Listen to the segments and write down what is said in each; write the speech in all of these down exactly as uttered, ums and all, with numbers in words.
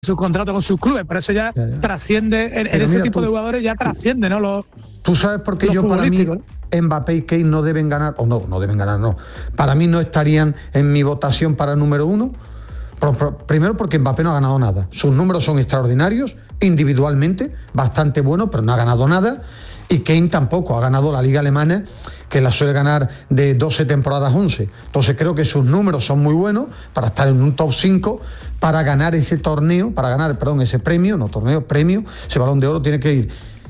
su contrato con sus clubes, pero eso ya, ya, ya. trasciende, en, en ese tipo tú, de jugadores ya trasciende, ¿no? Los, tú sabes por qué yo para mí Mbappé y Kane no deben ganar, o no, no deben ganar, no. Para mí no estarían en mi votación para número uno. Primero porque Mbappé no ha ganado nada. Sus números son extraordinarios, individualmente, bastante buenos, pero no ha ganado nada. Y Kane tampoco, ha ganado la Liga Alemana, que la suele ganar de doce temporadas once. Entonces creo que sus números son muy buenos para estar en un top cinco, para ganar ese torneo, para ganar, perdón, ese premio, no torneo, premio, ese Balón de Oro tiene que ir.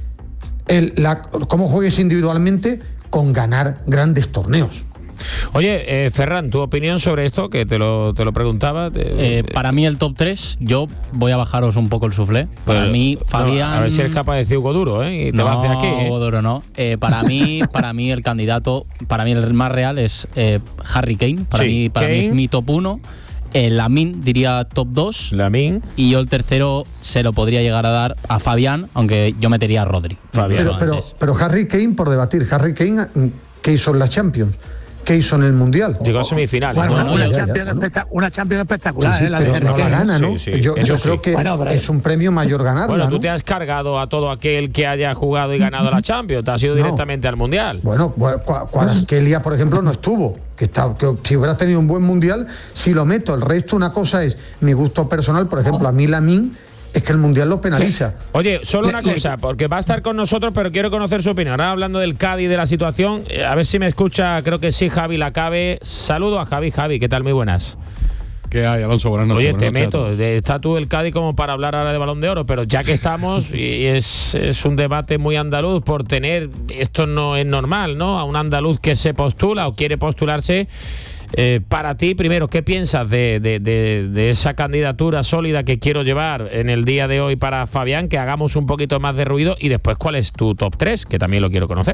El, la, cómo juegues individualmente con ganar grandes torneos. Oye, eh, Ferran, tu opinión sobre esto, que te lo, te lo preguntaba. Te, eh, para mí el top tres, yo voy a bajaros un poco el suflé. Para pero, mí, Fabián... No, a ver si eres capaz de decir Hugo Duro, ¿eh? Y te no, vas de aquí, ¿eh? Hugo Duro no. Eh, para mí, para mí el candidato, para mí el más real es eh, Harry Kane. Para, sí, mí, para Kane. mí es mi top uno. Eh, Lamine diría top dos. Lamine. Y yo el tercero se lo podría llegar a dar a Fabián, aunque yo metería a Rodri. Fabián. Pero, pero, pero Harry Kane, por debatir, Harry Kane, ¿qué hizo en la Champions? ¿Qué hizo en el Mundial? Llegó a semifinales. Bueno, bueno, una, ya, Champions ya, espectac- una Champions espectacular, sí, sí, ¿eh? La pero de no la gana, ¿no? Sí, sí. Yo, yo creo sí. que bueno, pero es un premio mayor ganarla, Bueno, tú ¿no? te has cargado a todo aquel que haya jugado y ganado la Champions. Te has ido No. directamente al Mundial. Bueno, Kvaratskhelia, por ejemplo, no estuvo. Que, está, que si hubiera tenido un buen Mundial, si lo meto. El resto, una cosa es mi gusto personal. Por ejemplo, a mí Lamine es que el Mundial lo penaliza. Oye, solo una cosa, porque va a estar con nosotros, pero quiero conocer su opinión. Ahora hablando del Cádiz, de la situación, eh, a ver si me escucha, creo que sí, Javi Lacabe. Saludo a Javi. Javi, ¿qué tal? Muy buenas. ¿Qué hay, Alonso? Buenas noches. Oye, buenas te noches meto, está tú el Cádiz como para hablar ahora de Balón de Oro, pero ya que estamos, y es, es un debate muy andaluz por tener, esto no es normal, ¿no? A un andaluz que se postula o quiere postularse. Eh, para ti, primero, ¿qué piensas de, de, de, de esa candidatura sólida que quiero llevar en el día de hoy para Fabián? Que hagamos un poquito más de ruido y después, ¿cuál es tu top tres? Que también lo quiero conocer.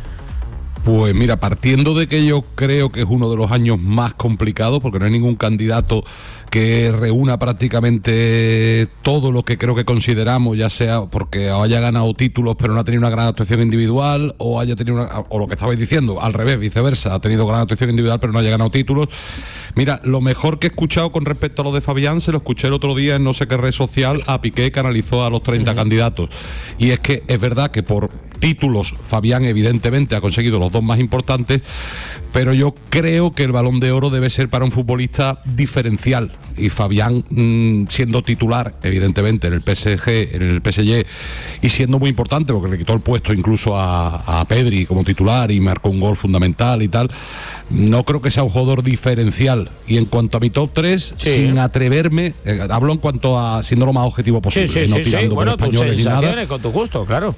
Pues mira, partiendo de que yo creo que es uno de los años más complicados, porque no hay ningún candidato que reúna prácticamente todo lo que creo que consideramos, ya sea porque haya ganado títulos pero no ha tenido una gran actuación individual, o haya tenido una, o lo que estabais diciendo, al revés, viceversa, ha tenido gran actuación individual pero no haya ganado títulos. Mira, lo mejor que he escuchado con respecto a lo de Fabián, se lo escuché el otro día en no sé qué red social a Piqué, que analizó a los treinta uh-huh. candidatos. Y es que es verdad que por títulos Fabián evidentemente ha conseguido los dos más importantes, pero yo creo que el Balón de Oro debe ser para un futbolista diferencial, y Fabián mmm, siendo titular evidentemente en el P S G, en el P S G, y siendo muy importante porque le quitó el puesto incluso a, a Pedri como titular y marcó un gol fundamental y tal, no creo que sea un jugador diferencial. Y en cuanto a mi top tres, sí. sin atreverme, eh, hablo en cuanto a siendo lo más objetivo posible, sí, sí, no sí, tirando sí. Bueno, por españoles ni nada. Con tu gusto, claro.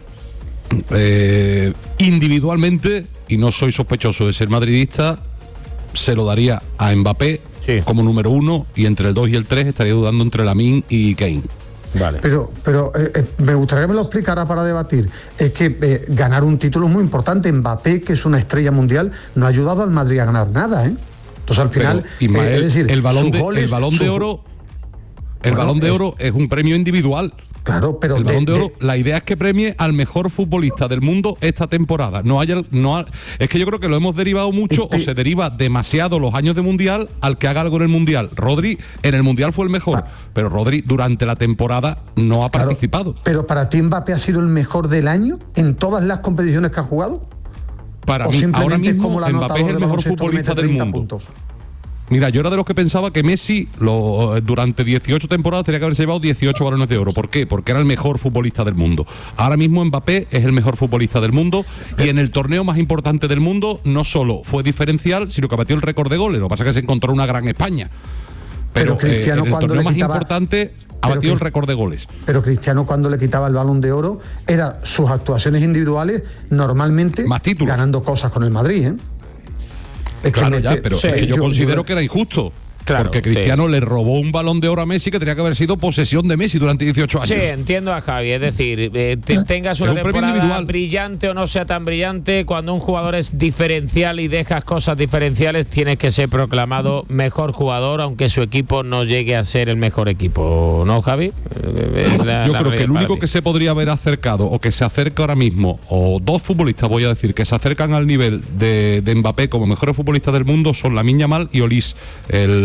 Eh, individualmente, y no soy sospechoso de ser madridista, se lo daría a Mbappé sí. como número uno, y entre el dos y el tres estaría dudando entre Lamine y Kane. Vale. Pero, pero eh, eh, me gustaría que me lo explicara para debatir. Es que eh, ganar un título es muy importante. Mbappé, que es una estrella mundial, no ha ayudado al Madrid a ganar nada, ¿eh? Entonces al final, pero, Ismael, eh, es decir, el balón de, goles, el balón de oro, el bueno, balón de oro eh, es un premio individual. Claro, pero el de, Balón de Oro, de... la idea es que premie al mejor futbolista del mundo esta temporada. No haya, no ha, es que yo creo que lo hemos derivado mucho, y, o se deriva demasiado los años de Mundial al que haga algo en el Mundial. Rodri en el Mundial fue el mejor, ah. pero Rodri durante la temporada no ha claro, participado. Pero para ti Mbappé ha sido el mejor del año en todas las competiciones que ha jugado. Para mí, ahora mismo Mbappé es el mejor futbolista del mundo. Puntos. Mira, yo era de los que pensaba que Messi lo, durante dieciocho temporadas tenía que haberse llevado dieciocho balones de oro. ¿Por qué? Porque era el mejor futbolista del mundo. Ahora mismo Mbappé es el mejor futbolista del mundo, y en el torneo más importante del mundo no solo fue diferencial, sino que batió el récord de goles. Lo que pasa es que se encontró una gran España. Pero, pero Cristiano, eh, en el torneo más quitaba, importante ha batido el récord de goles. Pero Cristiano, cuando le quitaba el Balón de Oro, era sus actuaciones individuales normalmente más títulos, ganando cosas con el Madrid, ¿eh? Es claro, que ya, pero sí, es que yo, yo considero yo, que era injusto. Claro, porque Cristiano sí. le robó un Balón de Oro a Messi que tenía que haber sido posesión de Messi durante dieciocho años. Sí, entiendo a Javi. Es decir, eh, te, tengas una un temporada brillante o no sea tan brillante, cuando un jugador es diferencial y dejas cosas diferenciales, tienes que ser proclamado mejor jugador, aunque su equipo no llegue a ser el mejor equipo. ¿No, Javi? La, yo la creo que el único que se podría haber acercado o que se acerca ahora mismo, o dos futbolistas, voy a decir, que se acercan al nivel de, de Mbappé como mejores futbolistas del mundo, son Lamine Yamal y Olise, el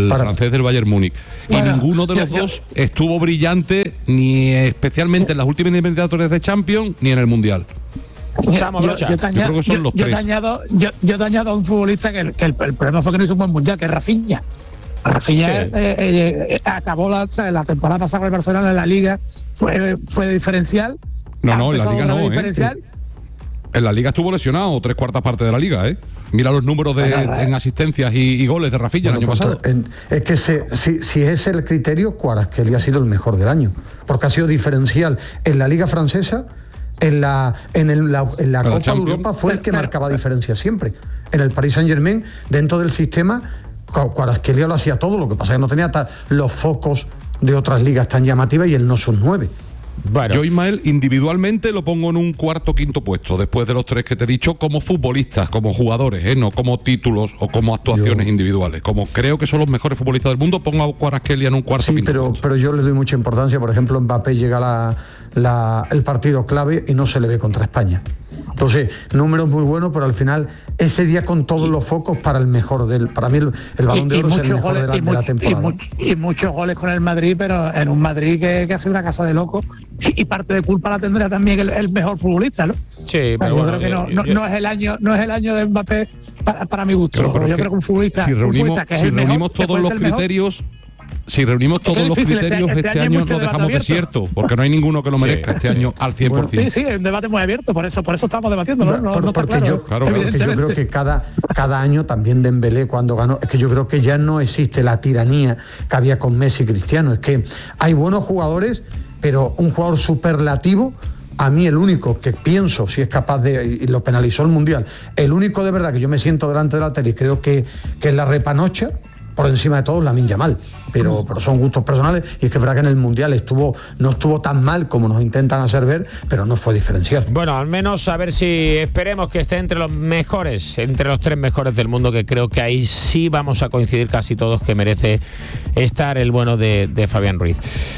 el Para... francés del Bayern Múnich. Bueno, y ninguno de los yo, dos yo... estuvo brillante, ni especialmente en las últimas eliminatorias de Champions, ni en el Mundial. Yo, yo, yo, te añado, yo, yo, yo, te añado, yo, yo te añado a un futbolista que, que el, el problema fue que no hizo un buen mundial, que es Rafinha. Rafinha sí. eh, eh, acabó la, la temporada pasada con el Barcelona en la Liga, fue, fue diferencial. No, no, en la Liga no, diferencial. ¿eh? En la Liga estuvo lesionado tres cuartas partes de la Liga, ¿eh? Mira los números de, bueno, en asistencias y, y goles de Rafinha bueno, el año pues, pasado. En, es que se, si, si es el criterio, Kvaratskhelia ha sido el mejor del año, porque ha sido diferencial en la Liga francesa. En la, en el, la, en la Copa de Europa fue el que marcaba diferencia siempre. En el Paris Saint-Germain, dentro del sistema, Kvaratskhelia lo hacía todo, lo que pasa es que no tenía los focos de otras ligas tan llamativas y él no son nueve. Bueno. Yo, Ismael, individualmente lo pongo en un cuarto o quinto puesto, después de los tres que te he dicho, como futbolistas, como jugadores, ¿eh? No como títulos o como actuaciones yo... individuales. Como creo que son los mejores futbolistas del mundo, pongo a Kvaratskhelia en un cuarto o sí, quinto pero, puesto. pero yo le doy mucha importancia. Por ejemplo, Mbappé llega a la, la, el partido clave y no se le ve contra España. Entonces, números muy buenos, pero al final ese día con todos los focos para el mejor del, para mí el, el Balón de Oro es el mejor goles, de, la, y de la temporada. Y, much, y muchos goles con el Madrid, pero en un Madrid que, que hace una casa de locos, y parte de culpa la tendrá también el, el mejor futbolista, ¿no? Sí, pero yo bueno, creo que no, yo, no, yo, no es el año, no es el año de Mbappé para, para mi gusto. Pero, pero yo creo que un futbolista, si reunimos, un futbolista que es si el reunimos mejor, todos los criterios. Mejor, Si reunimos todos los criterios, este, este, este año, año nos dejamos desierto, porque no hay ninguno que lo merezca sí. este año al cien por ciento. Sí, sí, es un debate muy abierto, por eso, por eso estamos debatiendo, ¿no? no, por, no está porque claro, yo, claro, porque yo creo que cada, cada año también Dembélé cuando ganó, es que yo creo que ya no existe la tiranía que había con Messi y Cristiano, es que hay buenos jugadores, pero un jugador superlativo. A mí el único que pienso, si es capaz de, y lo penalizó el Mundial, el único de verdad que yo me siento delante de la tele y creo que, que es la repanocha, por encima de todo, Lamine Yamal, pero, pero son gustos personales, y es que es verdad que en el Mundial estuvo no estuvo tan mal como nos intentan hacer ver, pero no fue diferencial. Bueno, al menos a ver si esperemos que esté entre los mejores, entre los tres mejores del mundo, que creo que ahí sí vamos a coincidir casi todos que merece estar el bueno de, de Fabián Ruiz.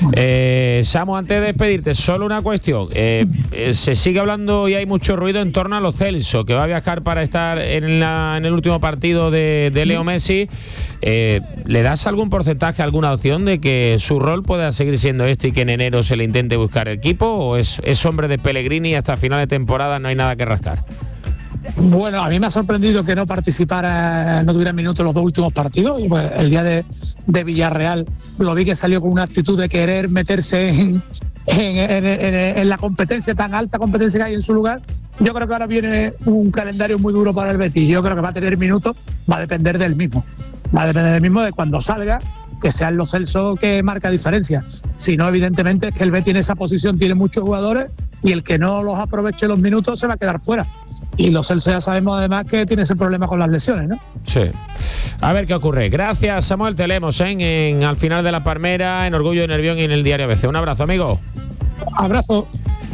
Eh, Samu, antes de despedirte, solo una cuestión. Eh, eh, se sigue hablando y hay mucho ruido en torno a Lo Celso, que va a viajar para estar en, la, en el último partido de, de Leo Messi. Eh, ¿Le das algún porcentaje, alguna opción de que su rol pueda seguir siendo este y que en enero se le intente buscar equipo? ¿O es, es hombre de Pellegrini y hasta final de temporada no hay nada que rascar? Bueno, a mí me ha sorprendido que no participara, no tuviera minutos los dos últimos partidos. Pues el día de, de Villarreal lo vi que salió con una actitud de querer meterse en, en, en, en, en la competencia, tan alta competencia que hay en su lugar. Yo creo que ahora viene un calendario muy duro para el Betis. Yo creo que va a tener minutos, va a depender del mismo. Va a depender del mismo de cuando salga, que sea Lo Celso que marca diferencia. Si no, evidentemente es que el Betis en esa posición tiene muchos jugadores y el que no los aproveche los minutos se va a quedar fuera. Y Lo Celso ya sabemos además que tiene ese problema con las lesiones, ¿no? Sí. A ver qué ocurre. Gracias, Samuel. Te leemos ¿eh? en, en Al Final de la Palmera, en Orgullo de Nervión y en el Diario A B C. Un abrazo, amigo. Abrazo.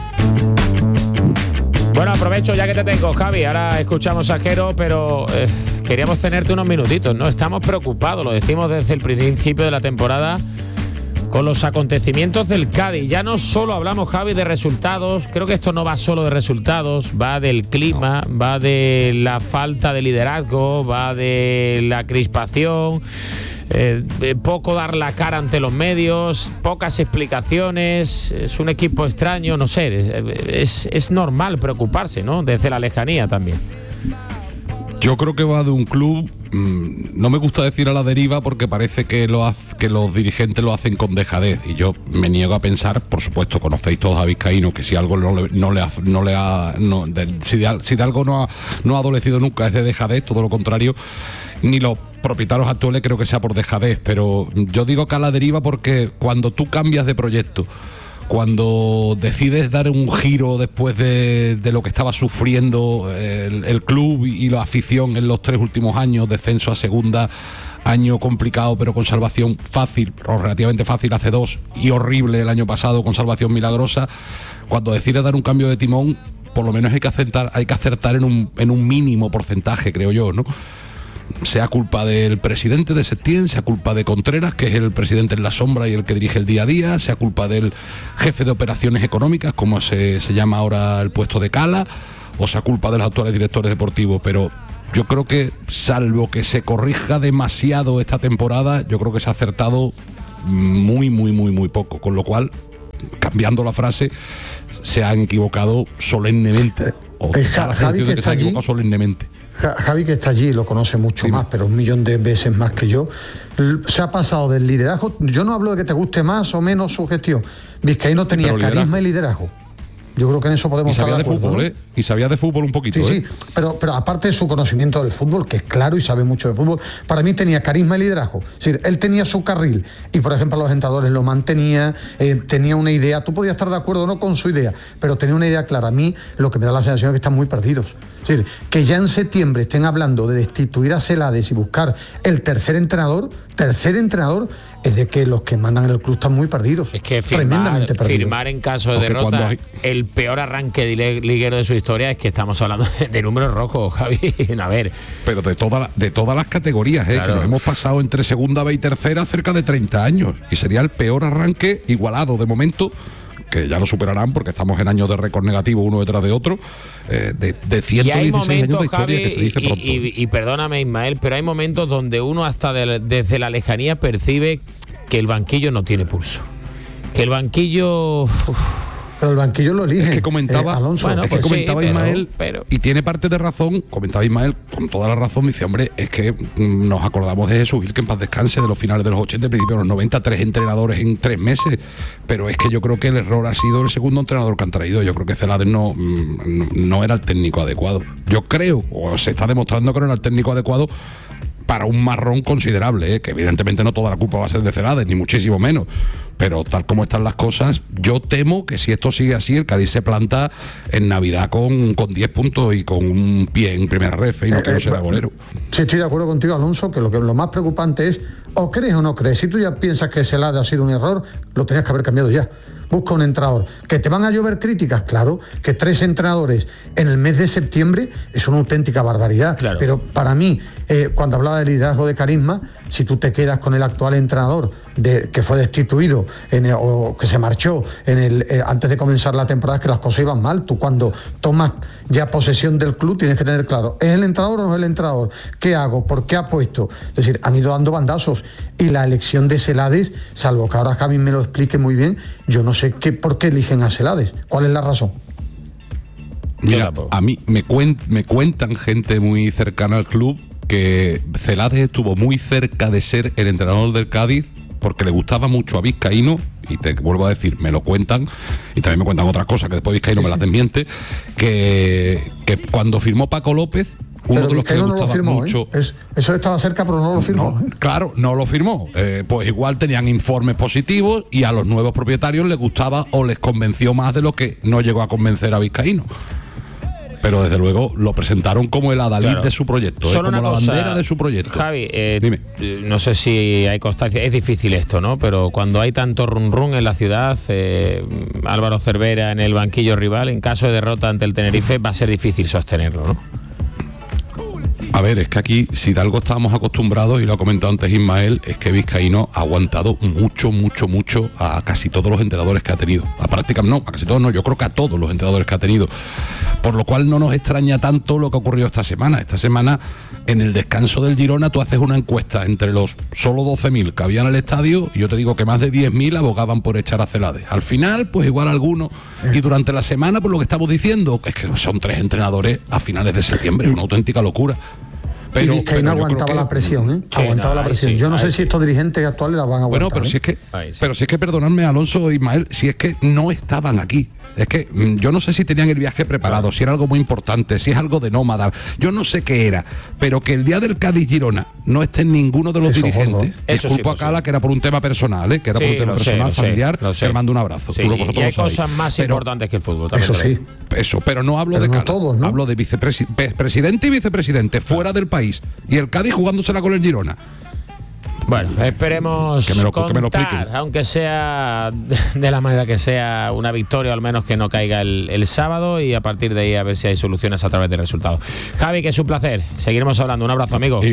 Bueno, aprovecho ya que te tengo, Javi. Ahora escuchamos a Jero, pero eh, queríamos tenerte unos minutitos, ¿no? Estamos preocupados, lo decimos desde el principio de la temporada, con los acontecimientos del Cádiz. Ya no solo hablamos, Javi, de resultados. Creo que esto no va solo de resultados, va del clima, no. va de la falta de liderazgo, va de la crispación. Eh, poco dar la cara ante los medios, pocas explicaciones, es un equipo extraño, no sé, es, es normal preocuparse, ¿no? Desde la lejanía también. Yo creo que va de un club, mmm, no me gusta decir a la deriva porque parece que, lo ha, que los dirigentes lo hacen con dejadez, y yo me niego a pensar, por supuesto, conocéis todos a Vizcaíno, que si algo no le, no le ha, no le ha no, de, si, de, si de algo no ha, no ha adolecido nunca es de dejadez, todo lo contrario. Ni los propietarios actuales creo que sea por dejadez, pero yo digo que a la deriva porque cuando tú cambias de proyecto, cuando decides dar un giro después de, de lo que estaba sufriendo el, el club y la afición en los tres últimos años, descenso a segunda, año complicado pero con salvación fácil, o relativamente fácil hace dos, y horrible el año pasado con salvación milagrosa, cuando decides dar un cambio de timón, por lo menos hay que acertar, hay que acertar en un, en un mínimo porcentaje, creo yo, ¿no? Sea culpa del presidente de Setién, sea culpa de Contreras, que es el presidente en la sombra y el que dirige el día a día, sea culpa del jefe de operaciones económicas, como se, se llama ahora el puesto de Cala, o sea culpa de los actuales directores deportivos, pero yo creo que, salvo que se corrija demasiado esta temporada, yo creo que se ha acertado muy, muy, muy, muy poco. Con lo cual, cambiando la frase, se han equivocado solemnemente. O Eh, da la Javi, sensación que de que se está han allí. equivocado solemnemente. Ja- Javi, que está allí, lo conoce mucho Dime. más, pero un millón de veces más que yo. L- Se ha pasado del liderazgo. Yo no hablo de que te guste más o menos su gestión. Vizcaíno tenía pero carisma liderazgo. y liderazgo. Yo creo que en eso podemos Y estar sabía de de acuerdo, fútbol, ¿no? ¿eh? Y sabía de fútbol un poquito, Sí, ¿eh? sí, pero, pero aparte de su conocimiento del fútbol, que es claro y sabe mucho de fútbol, para mí tenía carisma y liderazgo. Es decir, él tenía su carril y, por ejemplo, los entrenadores lo mantenía, eh, tenía una idea. Tú podías estar de acuerdo o no con su idea, pero tenía una idea clara. A mí lo que me da la sensación es que están muy perdidos. Es decir, que ya en septiembre estén hablando de destituir a Celades y buscar el tercer entrenador, tercer entrenador, es de que los que mandan en el club están muy perdidos. Es que firmar, tremendamente perdidos. firmar en caso de Porque derrota cuando hay- el peor arranque de liguero de su historia, es que estamos hablando de números rojos, Javi. A ver, Pero de, toda la- de todas las categorías, ¿eh? Claro. Que nos hemos pasado entre segunda B y tercera cerca de treinta años. Y sería el peor arranque igualado de momento, que ya lo superarán porque estamos en años de récord negativo uno detrás de otro, eh, de, de ciento y hay dieciséis años de momentos, historia, Javi, que se dice y, pronto. y- y perdóname, Ismael, pero hay momentos donde uno hasta de- desde la lejanía percibe que el banquillo no tiene pulso. Que el banquillo... uf, Pero el banquillo lo elige. Es que comentaba, eh, Alonso. Bueno, es que pues sí, comentaba pero- Ismael, pero- y tiene parte de razón, comentaba Ismael con toda la razón, dice, hombre, es que mm, nos acordamos de Jesús Gil, que en paz descanse, de los finales de los ochenta, principios de los noventa, tres entrenadores en tres meses, pero es que yo creo que el error ha sido el segundo entrenador que han traído. Yo creo que Celades no, mm, no, no era el técnico adecuado. Yo creo, o se está demostrando que no era el técnico adecuado para un marrón considerable, ¿eh? Que evidentemente no toda la culpa va a ser de Celades, ni muchísimo menos, pero tal como están las cosas, yo temo que si esto sigue así, el Cádiz se planta en Navidad con, con diez puntos y con un pie en primera ref y no Eh, que no eh, sea bolero. Sí, estoy de acuerdo contigo, Alonso, que lo que lo más preocupante es, o crees o no crees. Si tú ya piensas que Celades ha sido un error, lo tenías que haber cambiado ya. Busca un entrenador. ¿Que te van a llover críticas? Claro, que tres entrenadores en el mes de septiembre es una auténtica barbaridad. Claro. Pero para mí, eh, cuando hablaba de liderazgo de carisma, si tú te quedas con el actual entrenador de, que fue destituido en el- o que se marchó en el, eh, antes de comenzar la temporada, es que las cosas iban mal. Tú cuando tomas ya posesión del club tienes que tener claro, ¿es el entrenador o no es el entrenador? ¿Qué hago? ¿Por qué apuesto? Es decir, han ido dando bandazos y la elección de Celades, salvo que ahora Javi me lo explique muy bien, yo no sé qué, por qué eligen a Celades. ¿Cuál es la razón? Mira, tampoco. a mí me, cuen- me cuentan gente muy cercana al club que Celades estuvo muy cerca de ser el entrenador del Cádiz porque le gustaba mucho a Vizcaíno, y te vuelvo a decir, me lo cuentan, y también me cuentan otras cosas que después Vizcaíno me las desmiente, que, que cuando firmó Paco López, uno Pero de los que le Vizcaíno no lo gustaba firmó, mucho... ¿eh? Es- eso estaba cerca, pero no lo firmó. No, ¿eh? claro, no lo firmó. Eh, pues igual tenían informes positivos y a los nuevos propietarios les gustaba o les convenció más de lo que no llegó a convencer a Vizcaíno. Pero desde luego lo presentaron como el adalid Claro. de su proyecto, eh, Solo como una la cosa, bandera de su proyecto. Javi, eh, Dime. eh, no sé si hay constancia, es difícil esto, ¿no? Pero cuando hay tanto run run en la ciudad, eh, Álvaro Cervera en el banquillo rival, en caso de derrota ante el Tenerife, va a ser difícil sostenerlo, ¿no? A ver, es que aquí, si de algo estábamos acostumbrados, y lo ha comentado antes Ismael, es que Vizcaíno ha aguantado mucho, mucho, mucho a casi todos los entrenadores que ha tenido. A prácticamente, no, a casi todos no, yo creo que a todos los entrenadores que ha tenido. Por lo cual no nos extraña tanto lo que ha ocurrido esta semana. Esta semana, en el descanso del Girona, tú haces una encuesta entre los solo doce mil que había en el estadio, y yo te digo que más de diez mil abogaban por echar a Celades. Al final, pues igual algunos, y durante la semana, por lo que estamos diciendo, es que son tres entrenadores a finales de septiembre, una auténtica locura. Pero, y Vizcaíno pero yo creo aguantaba que- la presión, ¿eh? Sí, aguantaba no, la ahí presión. sí, Yo no sé ahí si sí. estos dirigentes actuales la van a aguantar. Bueno, pero ¿eh? si es que, Ahí sí. pero si es que perdonadme, Alonso e Ismael, si es que no estaban aquí. Es que mm, yo no sé si tenían el viaje preparado, si era algo muy importante, si es algo de nómada, yo no sé qué era, pero que el día del Cádiz-Girona no esté ninguno de los Eso, dirigentes. gordo. Eso sí, Disculpo a pues Cala, sí. que era por un tema personal, ¿eh? que era por Sí, un tema lo sé, personal, lo sé, familiar. lo sé. Te mando un abrazo. Sí, Tú lo- vosotros y hay lo sabéis. cosas más Pero- importantes que el fútbol, también Eso te lo sí. digo. Eso, pero no hablo Pero de no Cala, todos, ¿no? hablo de vicepresidente y vicepresidente fuera del país, y el Cádiz jugándosela con el Girona. Bueno, esperemos Que me lo- que me lo contar, expliquen. aunque sea de la manera que sea, una victoria, o al menos que no caiga el, el sábado, y a partir de ahí a ver si hay soluciones a través de resultados. Javi, que es un placer. Seguiremos hablando. Un abrazo, amigo. Igual.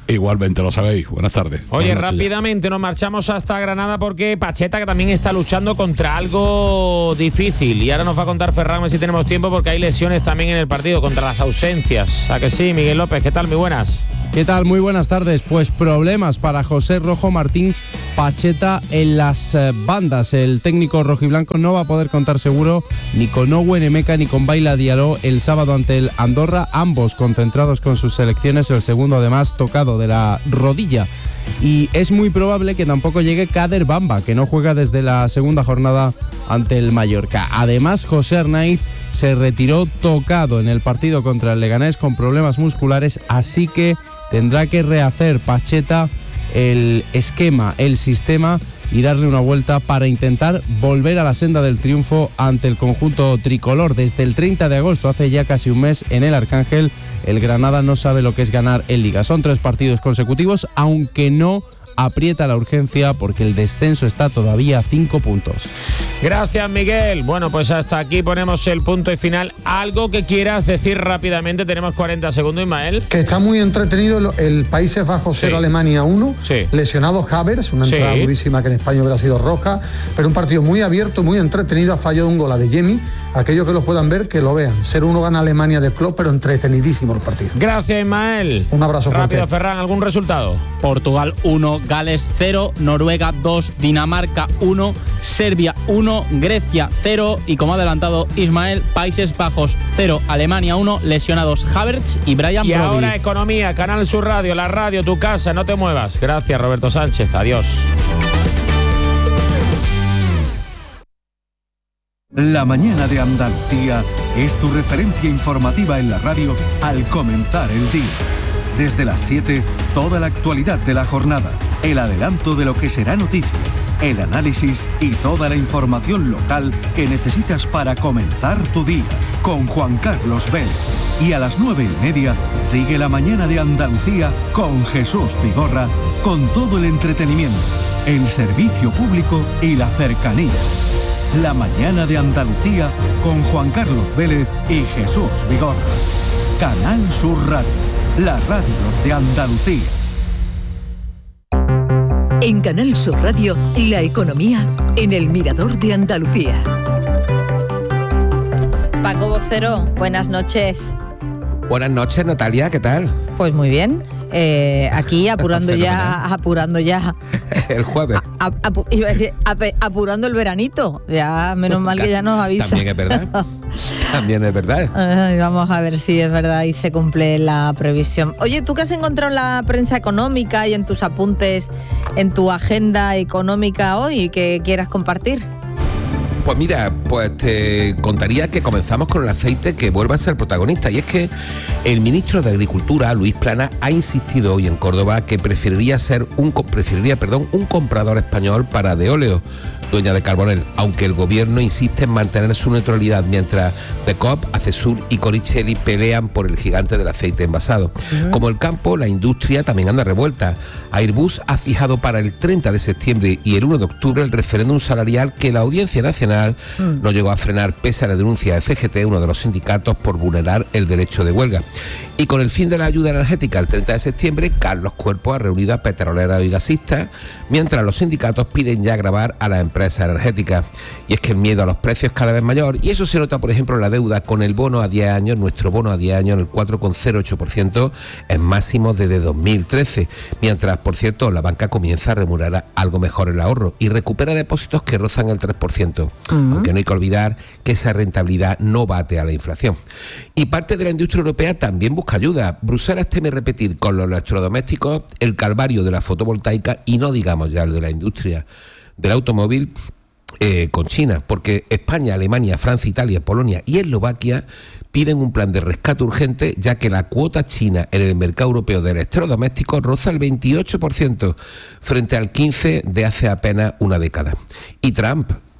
Igualmente, lo sabéis. Buenas tardes. Oye, Buenas noches. rápidamente nos marchamos hasta Granada porque Pacheta que también está luchando contra algo difícil. Y ahora nos va a contar Ferran, a ver si tenemos tiempo, porque hay lesiones también en el partido contra las ausencias. ¿A que sí, Miguel López? ¿Qué tal? Muy buenas. ¿Qué tal? Muy buenas tardes. Pues problemas para José Rojo Martín Pacheta en las eh, bandas. El técnico rojiblanco no va a poder contar seguro ni con Owen Emeka ni con Baila Diallo el sábado ante el Andorra, ambos concentrados con sus selecciones, el segundo además tocado de la rodilla. Y es muy probable que tampoco llegue Kader Bamba, que no juega desde la segunda jornada ante el Mallorca. Además, José Arnaiz se retiró tocado en el partido contra el Leganés con problemas musculares, así que tendrá que rehacer Pacheta el esquema, el sistema y darle una vuelta para intentar volver a la senda del triunfo ante el conjunto tricolor. Desde el treinta de agosto, hace ya casi un mes, en el Arcángel, el Granada no sabe lo que es ganar en Liga. Son tres partidos consecutivos, aunque no aprieta la urgencia porque el descenso está todavía a cinco puntos. Gracias, Miguel. Bueno, pues hasta aquí ponemos el punto y final. ¿Algo que quieras decir rápidamente? Tenemos cuarenta segundos, Ismael. Que está muy entretenido el Países Bajos cero, sí. Alemania uno. Sí. Lesionado Havertz, una entrada sí. durísima que en España hubiera sido roja, pero un partido muy abierto, muy entretenido. Ha fallado un gol a De Jemi. Aquellos que lo puedan ver, que lo vean. cero uno gana Alemania del club, pero entretenidísimo el partido. Gracias, Ismael. Un abrazo fuerte. Rápido, Ferran, ¿algún resultado? Portugal uno, Gales cero, Noruega dos, Dinamarca uno, Serbia uno, Grecia cero y, como ha adelantado Ismael, Países Bajos cero, Alemania uno, lesionados Havertz y Brian Y Brody. ahora Economía, Canal Sur Radio, la radio, tu casa, no te muevas. Gracias, Roberto Sánchez. Adiós. La mañana de Andalucía es tu referencia informativa en la radio al comenzar el día. Desde las siete, toda la actualidad de la jornada, el adelanto de lo que será noticia, el análisis y toda la información local que necesitas para comenzar tu día, con Juan Carlos Vélez. Y a las nueve y media, sigue la mañana de Andalucía con Jesús Vigorra, con todo el entretenimiento, el servicio público y la cercanía. La mañana de Andalucía con Juan Carlos Vélez y Jesús Vigorra. Canal Sur Radio, la radio de Andalucía. En Canal Sur Radio, la economía en el Mirador de Andalucía. Paco Vocero, buenas noches. Buenas noches, Natalia, ¿qué tal? Pues muy bien. Eh, aquí apurando ya, apurando ya. El jueves. A, a, iba a decir, apurando el veranito. Ya, menos mal que ya nos avisa. También es verdad. También es verdad. Ay, vamos a ver si es verdad y se cumple la previsión. Oye, ¿tú qué has encontrado en la prensa económica y en tus apuntes, en tu agenda económica hoy que quieras compartir? Pues mira, pues te contaría que comenzamos con el aceite, que vuelve a ser protagonista, y es que el ministro de Agricultura, Luis Planas, ha insistido hoy en Córdoba que preferiría ser un preferiría, perdón, un comprador español para Deóleo, dueña de Carbonell, aunque el gobierno insiste en mantener su neutralidad mientras De Coop, Acesur y Coricelli pelean por el gigante del aceite envasado. Uh-huh. Como el campo, la industria también anda revuelta. Airbus ha fijado para el treinta de septiembre y el uno de octubre el referéndum salarial que la Audiencia Nacional uh-huh. no llegó a frenar pese a la denuncia de C G T, uno de los sindicatos, por vulnerar el derecho de huelga. Y con el fin de la ayuda energética el treinta de septiembre, Carlos Cuerpo ha reunido a petroleros y gasistas, mientras los sindicatos piden ya gravar a las empresas energéticas. Y es que el miedo a los precios es cada vez mayor, y eso se nota, por ejemplo, en la deuda, con el bono a diez años, nuestro bono a diez años, en el cuatro coma cero ocho por ciento, en máximo desde dos mil trece, mientras, por cierto, la banca comienza a remunerar algo mejor el ahorro y recupera depósitos que rozan el tres por ciento, uh-huh. aunque no hay que olvidar que esa rentabilidad no bate a la inflación. Y parte de la industria europea también busca ayuda. Bruselas teme repetir con los electrodomésticos el calvario de la fotovoltaica, y no digamos ya el de la industria del automóvil eh, con China, porque España, Alemania, Francia, Italia, Polonia y Eslovaquia piden un plan de rescate urgente, ya que la cuota china en el mercado europeo de electrodomésticos roza el veintiocho por ciento frente al quince por ciento de hace apenas una década. Y Trump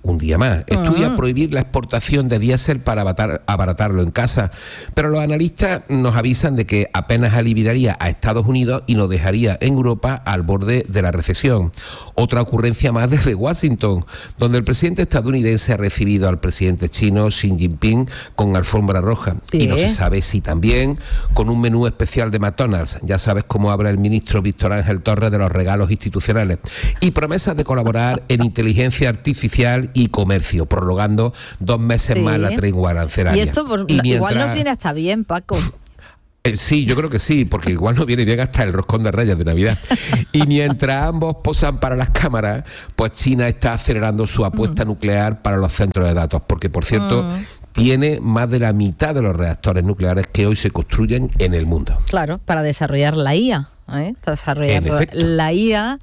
un día más. Estudia uh-huh. prohibir la exportación de diésel para abatar, abaratarlo en casa. Pero los analistas nos avisan de que apenas aliviaría a Estados Unidos y nos dejaría en Europa al borde de la recesión. Otra ocurrencia más desde Washington, donde el presidente estadounidense ha recibido al presidente chino Xi Jinping con alfombra roja. ¿Sí? Y no se sabe si también con un menú especial de McDonald's. Ya sabes cómo habla el ministro Víctor Ángel Torres de los regalos institucionales. Y promesas de colaborar en inteligencia artificial y comercio, prorrogando dos meses sí. más la tregua arancelaria. Y esto pues, y mientras... igual nos viene hasta bien, Paco. Eh, sí, yo creo que sí, porque igual no viene bien hasta el roscón de Reyes de Navidad. Y mientras ambos posan para las cámaras, pues China está acelerando su apuesta mm. nuclear para los centros de datos, porque por cierto... Mm. tiene más de la mitad de los reactores nucleares que hoy se construyen en el mundo. Claro, para desarrollar la I A, ¿eh? Para desarrollar la I A,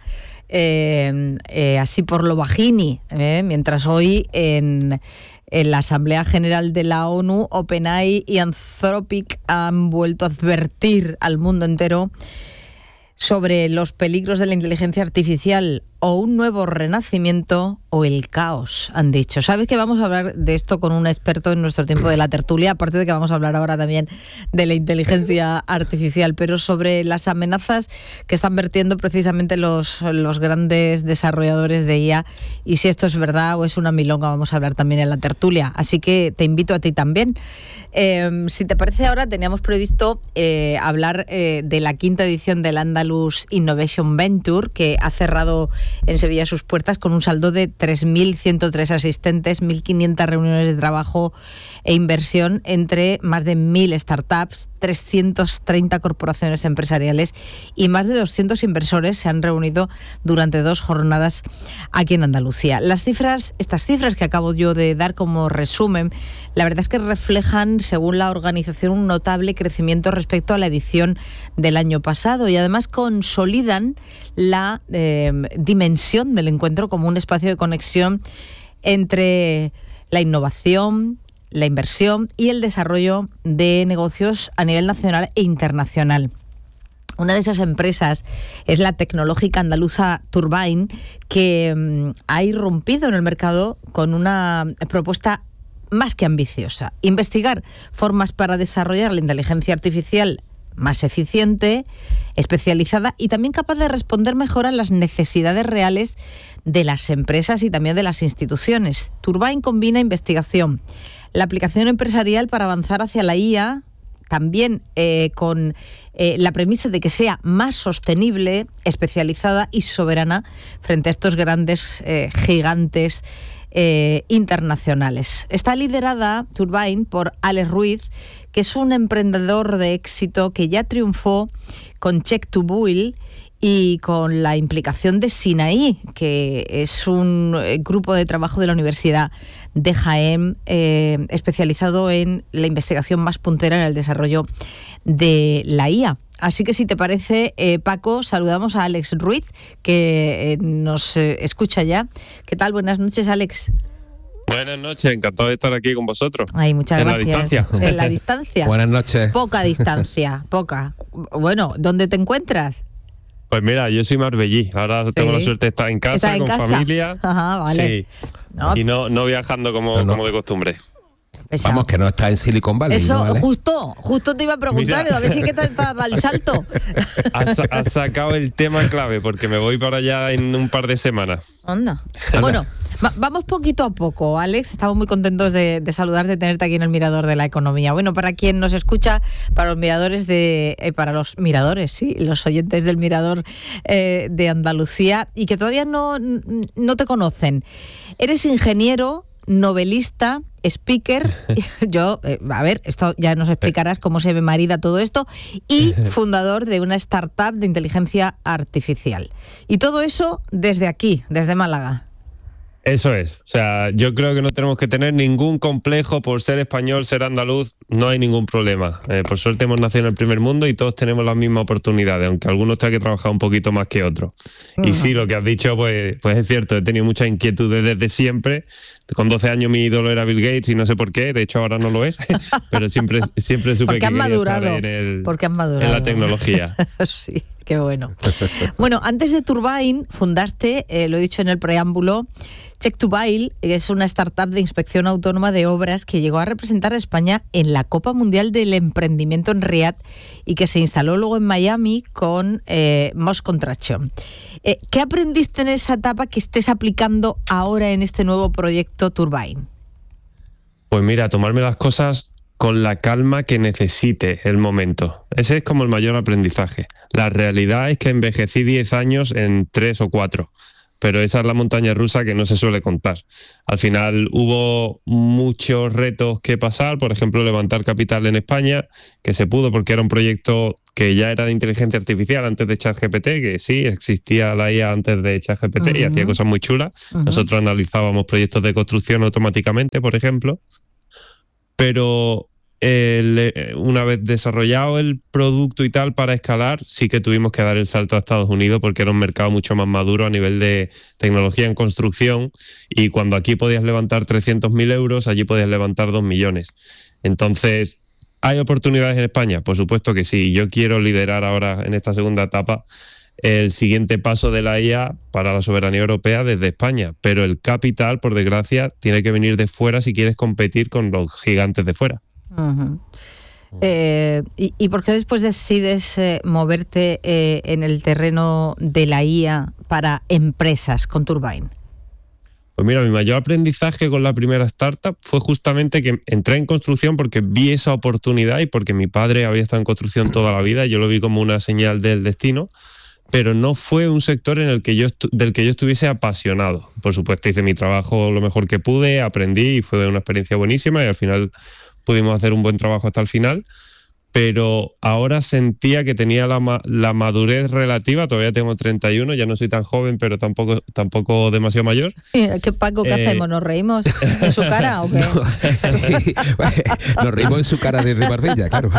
eh, eh, así por lo bajini, ¿eh? Mientras hoy en... En la Asamblea General de la ONU, OpenAI y Anthropic han vuelto a advertir al mundo entero sobre los peligros de la inteligencia artificial, o un nuevo renacimiento o el caos, han dicho. Sabes que vamos a hablar de esto con un experto en nuestro tiempo de la tertulia, aparte de que vamos a hablar ahora también de la inteligencia artificial, pero sobre las amenazas que están vertiendo precisamente los, los grandes desarrolladores de I A, y si esto es verdad o es una milonga, vamos a hablar también en la tertulia. Así que te invito a ti también. Eh, si te parece, ahora teníamos previsto eh, hablar eh, de la quinta edición del Andalus Innovation Venture, que ha cerrado en Sevilla sus puertas con un saldo de tres mil ciento tres asistentes, mil quinientas reuniones de trabajo e inversión entre más de mil startups, trescientas treinta corporaciones empresariales y más de doscientos inversores se han reunido durante dos jornadas aquí en Andalucía. Las cifras, estas cifras que acabo yo de dar como resumen, la verdad es que reflejan, según la organización, un notable crecimiento respecto a la edición del año pasado y además consolidan la eh, dimensión del encuentro como un espacio de conexión entre la innovación, la inversión y el desarrollo de negocios a nivel nacional e internacional. Una de esas empresas es la tecnológica andaluza Turbine, que um, ha irrumpido en el mercado con una propuesta más que ambiciosa: investigar formas para desarrollar la inteligencia artificial más eficiente, especializada y también capaz de responder mejor a las necesidades reales de las empresas y también de las instituciones. Turbine combina investigación, la aplicación empresarial para avanzar hacia la I A, también eh, con eh, la premisa de que sea más sostenible, especializada y soberana frente a estos grandes eh, gigantes eh, internacionales. Está liderada Turbine por Alex Ruiz, que es un emprendedor de éxito que ya triunfó con Check to Build y con la implicación de Sinaí, que es un grupo de trabajo de la Universidad de Jaén eh, especializado en la investigación más puntera en el desarrollo de la I A. Así que si te parece, eh, Paco, saludamos a Alex Ruiz, que eh, nos eh, escucha ya. ¿Qué tal? Buenas noches, Alex. Buenas noches, encantado de estar aquí con vosotros. Ay, muchas en gracias. La distancia. En la distancia. Buenas noches. Poca distancia, poca. Bueno, ¿dónde te encuentras? Pues mira, yo soy marbellí. Ahora sí. Tengo la suerte de estar en casa, en con casa? familia. Ajá, vale. Sí. No. Y no, no viajando como, no, no. como de costumbre. Pesado. Vamos, que no está en Silicon Valley. Eso, ¿no, vale? justo, justo te iba a preguntar, Mira, a ver si que estás para el salto. Has, has sacado el tema clave, porque me voy para allá en un par de semanas. Anda. Bueno, va, vamos poquito a poco, Alex. Estamos muy contentos de, de saludarte, de tenerte aquí en el Mirador de la Economía. Bueno, para quien nos escucha, para los miradores de, eh, para los miradores, sí, los oyentes del Mirador eh, de Andalucía y que todavía no, no te conocen. Eres ingeniero, novelista, speaker, yo, eh, a ver, esto ya nos explicarás cómo se marida todo esto, y fundador de una startup de inteligencia artificial. Y todo eso desde aquí, desde Málaga. Eso es, o sea, yo creo que no tenemos que tener ningún complejo por ser español, ser andaluz, no hay ningún problema. Eh, por suerte hemos nacido en el primer mundo y todos tenemos las mismas oportunidades, aunque algunos tengan que trabajar un poquito más que otros. Uh-huh. Y sí, lo que has dicho, pues, pues es cierto, he tenido muchas inquietudes desde siempre. Con doce años mi ídolo era Bill Gates y no sé por qué, de hecho ahora no lo es, pero siempre, siempre supe que quería estar en, el, Porque han madurado. en la tecnología. Sí, qué bueno. Bueno, antes de Turbine fundaste, eh, lo he dicho en el preámbulo, Check2Buy es una startup de inspección autónoma de obras que llegó a representar a España en la Copa Mundial del Emprendimiento en Riad y que se instaló luego en Miami con eh, Moss Contraction. Eh, ¿Qué aprendiste en esa etapa que estés aplicando ahora en este nuevo proyecto Turbine? Pues mira, tomarme las cosas con la calma que necesite el momento. Ese es como el mayor aprendizaje. La realidad es que envejecí diez años en tres o cuatro, pero esa es la montaña rusa que no se suele contar. Al final hubo muchos retos que pasar, por ejemplo, levantar capital en España, que se pudo porque era un proyecto que ya era de inteligencia artificial antes de ChatGPT, que sí, existía la I A antes de ChatGPT uh-huh. y hacía cosas muy chulas. Uh-huh. Nosotros analizábamos proyectos de construcción automáticamente, por ejemplo, pero el, una vez desarrollado el producto y tal para escalar, sí que tuvimos que dar el salto a Estados Unidos porque era un mercado mucho más maduro a nivel de tecnología en construcción, y cuando aquí podías levantar trescientos mil euros, allí podías levantar dos millones. Entonces, ¿hay oportunidades en España? Por supuesto que sí. Yo quiero liderar ahora en esta segunda etapa el siguiente paso de la I A para la soberanía europea desde España, pero el capital, por desgracia, tiene que venir de fuera si quieres competir con los gigantes de fuera. Uh-huh. Eh, ¿y, ¿Y por qué después decides eh, moverte eh, en el terreno de la I A para empresas con Turbine? Pues mira, mi mayor aprendizaje con la primera startup fue justamente que entré en construcción porque vi esa oportunidad y porque mi padre había estado en construcción toda la vida y yo lo vi como una señal del destino, pero no fue un sector en el que yo del que yo estuviese apasionado. Por supuesto, hice mi trabajo lo mejor que pude, aprendí y fue una experiencia buenísima y al final pudimos hacer un buen trabajo hasta el final, pero ahora sentía que tenía la, ma- la madurez relativa. Todavía tengo treinta y uno, ya no soy tan joven, pero tampoco, tampoco demasiado mayor. ¿Qué, Paco, qué eh... hacemos? ¿Nos reímos en su cara o qué? No, sí, nos reímos en su cara desde Marbella, claro.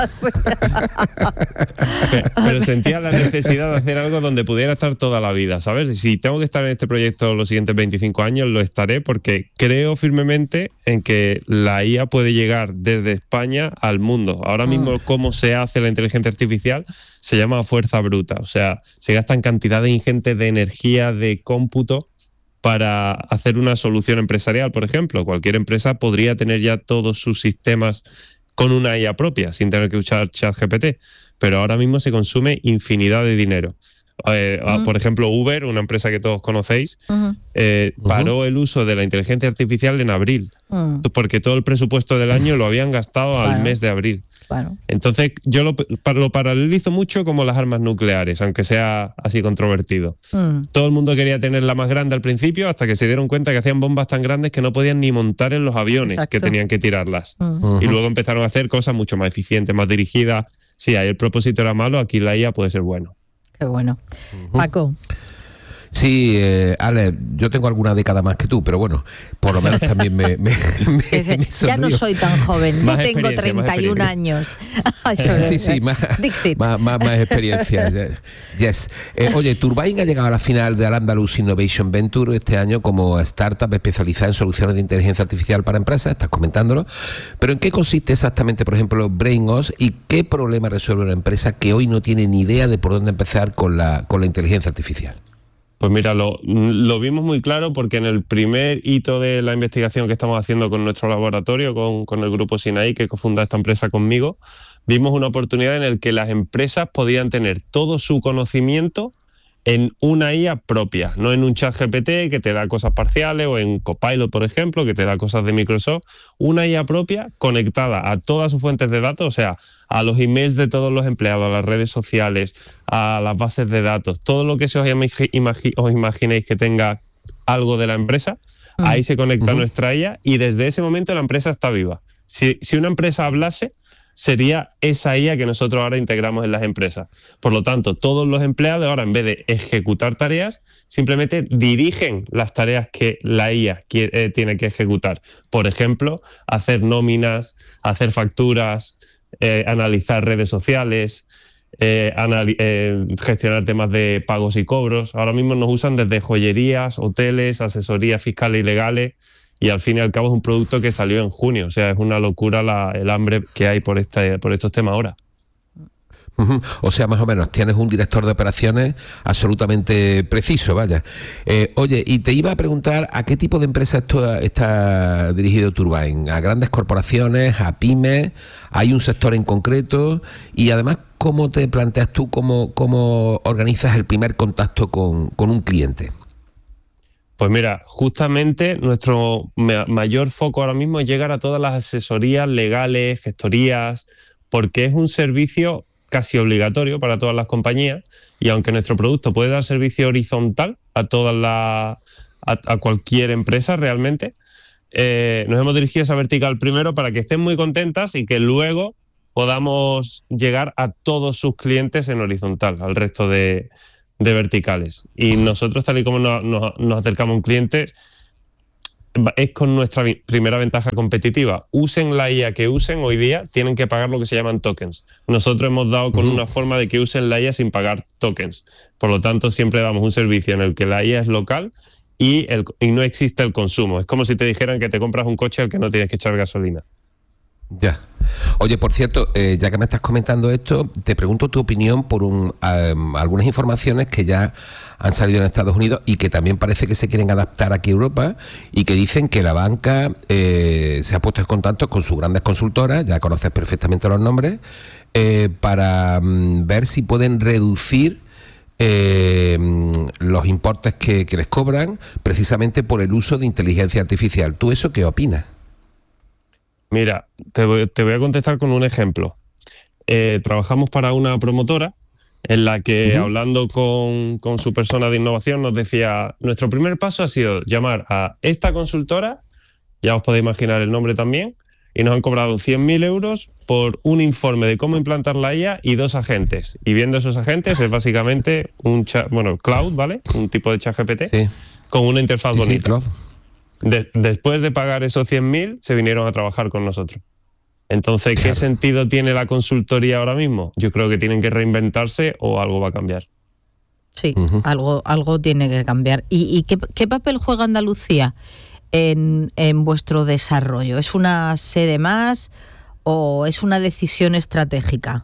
Pero sentía la necesidad de hacer algo donde pudiera estar toda la vida, ¿sabes? Si tengo que estar en este proyecto los siguientes veinticinco años, lo estaré porque creo firmemente en que la I A puede llegar desde España al mundo. Ahora mismo, ¿cómo cómo se hace la inteligencia artificial? Se llama fuerza bruta. O sea, se gastan cantidades ingentes de energía, de cómputo para hacer una solución empresarial, por ejemplo. Cualquier empresa podría tener ya todos sus sistemas con una I A propia, sin tener que usar ChatGPT. Pero ahora mismo se consume infinidad de dinero. Eh, uh-huh. Por ejemplo, Uber, una empresa que todos conocéis, uh-huh. eh, paró uh-huh. el uso de la inteligencia artificial en abril, uh-huh. porque todo el presupuesto del año lo habían gastado al claro. mes de abril. Claro. Entonces, yo lo, lo paralelizo mucho como las armas nucleares, aunque sea así controvertido. Uh-huh. Todo el mundo quería tener la más grande al principio, hasta que se dieron cuenta que hacían bombas tan grandes que no podían ni montar en los aviones. Exacto. Que tenían que tirarlas. Uh-huh. Y luego empezaron a hacer cosas mucho más eficientes, más dirigidas. Sí, ahí el propósito era malo, aquí la I A puede ser bueno. Qué bueno. Uh-huh. Paco. Sí, eh, Ale, yo tengo alguna década más que tú, pero bueno, por lo menos también me, me, me, me Ya no soy tan joven, yo tengo treinta y un años. Sí, sí, más, más, más, más experiencia. Yes. Eh, oye, Turbine ha llegado a la final de Al-Andalus Innovation Venture este año como startup especializada en soluciones de inteligencia artificial para empresas, estás comentándolo, pero ¿en qué consiste exactamente, por ejemplo, BrainOS y qué problema resuelve una empresa que hoy no tiene ni idea de por dónde empezar con la, con la inteligencia artificial? Pues mira, lo, lo vimos muy claro porque en el primer hito de la investigación que estamos haciendo con nuestro laboratorio, con, con el grupo Sinaí, que cofunda esta empresa conmigo, vimos una oportunidad en la que las empresas podían tener todo su conocimiento en una I A propia, no en un ChatGPT que te da cosas parciales o en Copilot, por ejemplo, que te da cosas de Microsoft. Una I A propia conectada a todas sus fuentes de datos, o sea, a los emails de todos los empleados, a las redes sociales, a las bases de datos, todo lo que se os, imagi- os imaginéis que tenga algo de la empresa, uh-huh. ahí se conecta uh-huh. nuestra I A y desde ese momento la empresa está viva. Si, si una empresa hablase, sería esa I A que nosotros ahora integramos en las empresas. Por lo tanto, todos los empleados ahora, en vez de ejecutar tareas, simplemente dirigen las tareas que la I A quiere, eh, tiene que ejecutar. Por ejemplo, hacer nóminas, hacer facturas, eh, analizar redes sociales, eh, anali- eh, gestionar temas de pagos y cobros. Ahora mismo nos usan desde joyerías, hoteles, asesorías fiscales y legales. Y al fin y al cabo es un producto que salió en junio. O sea, es una locura la, el hambre que hay por, este, por estos temas ahora. Uh-huh. O sea, más o menos, tienes un director de operaciones absolutamente preciso, vaya. Eh, oye, y te iba a preguntar, ¿a qué tipo de empresa esto está dirigido Turbine? ¿A grandes corporaciones, a pymes? ¿Hay un sector en concreto? Y además, ¿cómo te planteas tú, cómo, cómo organizas el primer contacto con, con un cliente? Pues mira, justamente nuestro ma- mayor foco ahora mismo es llegar a todas las asesorías legales, gestorías, porque es un servicio casi obligatorio para todas las compañías, y aunque nuestro producto puede dar servicio horizontal a todas las a, a cualquier empresa realmente, eh, nos hemos dirigido a esa vertical primero para que estén muy contentas y que luego podamos llegar a todos sus clientes en horizontal, al resto de, de verticales. Y nosotros, tal y como nos, nos, nos acercamos a un cliente, es con nuestra vi- primera ventaja competitiva. Usen la I A que usen hoy día, tienen que pagar lo que se llaman tokens. Nosotros hemos dado con uh-huh. una forma de que usen la I A sin pagar tokens. Por lo tanto, siempre damos un servicio en el que la I A es local y, el, y no existe el consumo. Es como si te dijeran que te compras un coche al que no tienes que echar gasolina. Ya. Oye, por cierto, eh, ya que me estás comentando esto, te pregunto tu opinión por un, um, algunas informaciones que ya han salido en Estados Unidos y que también parece que se quieren adaptar aquí a Europa, y que dicen que la banca eh, se ha puesto en contacto con sus grandes consultoras, ya conoces perfectamente los nombres, eh, para um, ver si pueden reducir eh, los importes que, que les cobran precisamente por el uso de inteligencia artificial. ¿Tú eso qué opinas? Mira, te voy, te voy a contestar con un ejemplo. Eh, trabajamos para una promotora en la que, uh-huh. hablando con, con su persona de innovación, nos decía, nuestro primer paso ha sido llamar a esta consultora, ya os podéis imaginar el nombre también, y nos han cobrado cien mil euros por un informe de cómo implantar la I A y dos agentes. Y viendo esos agentes es básicamente un chat, bueno, cloud, ¿vale? Un tipo de chat G P T, sí, con una interfaz sí, bonita. Sí, De, después de pagar esos cien mil, se vinieron a trabajar con nosotros. Entonces, ¿qué claro. sentido tiene la consultoría ahora mismo? Yo creo que tienen que reinventarse o algo va a cambiar. Sí, uh-huh. algo, algo tiene que cambiar. ¿Y, y qué, qué papel juega Andalucía en, en vuestro desarrollo? ¿Es una sede más o es una decisión estratégica?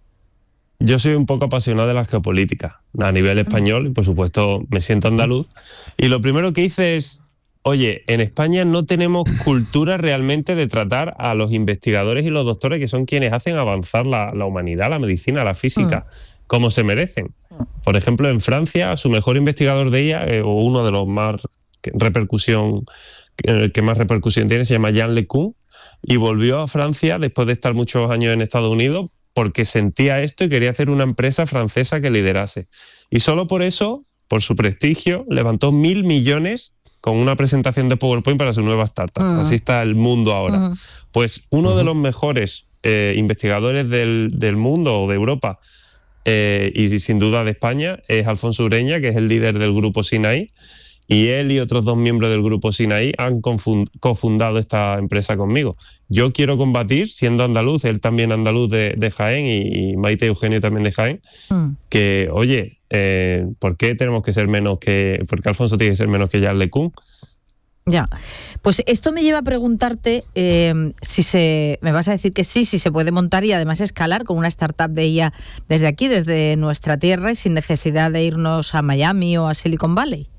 Yo soy un poco apasionado de la geopolítica a nivel español y, por supuesto, me siento andaluz. Y lo primero que hice es... Oye, en España no tenemos cultura realmente de tratar a los investigadores y los doctores, que son quienes hacen avanzar la, la humanidad, la medicina, la física, mm. como se merecen. Por ejemplo, en Francia, su mejor investigador de I A, eh, o uno de los más que, repercusión, que, que más repercusión tiene, se llama Jean LeCun, y volvió a Francia después de estar muchos años en Estados Unidos porque sentía esto y quería hacer una empresa francesa que liderase. Y solo por eso, por su prestigio, levantó mil millones con una presentación de PowerPoint para su nueva startup. Uh-huh. Así está el mundo ahora. Uh-huh. Pues uno uh-huh. de los mejores eh, investigadores del, del mundo o de Europa, eh, y sin duda de España, es Alfonso Ureña, que es el líder del grupo Sinaí, y él y otros dos miembros del grupo Sinaí han confund- cofundado esta empresa conmigo. Yo quiero combatir, siendo andaluz, él también andaluz de, de Jaén, y, y Maite y Eugenio también de Jaén, uh-huh. que, oye, Eh, ¿por qué tenemos que ser menos que... ¿Por qué Alfonso tiene que ser menos que Jean LeCun? Ya, pues esto me lleva a preguntarte eh, si se... Me vas a decir que sí, si se puede montar y además escalar con una startup de I A desde aquí, desde nuestra tierra, y sin necesidad de irnos a Miami o a Silicon Valley.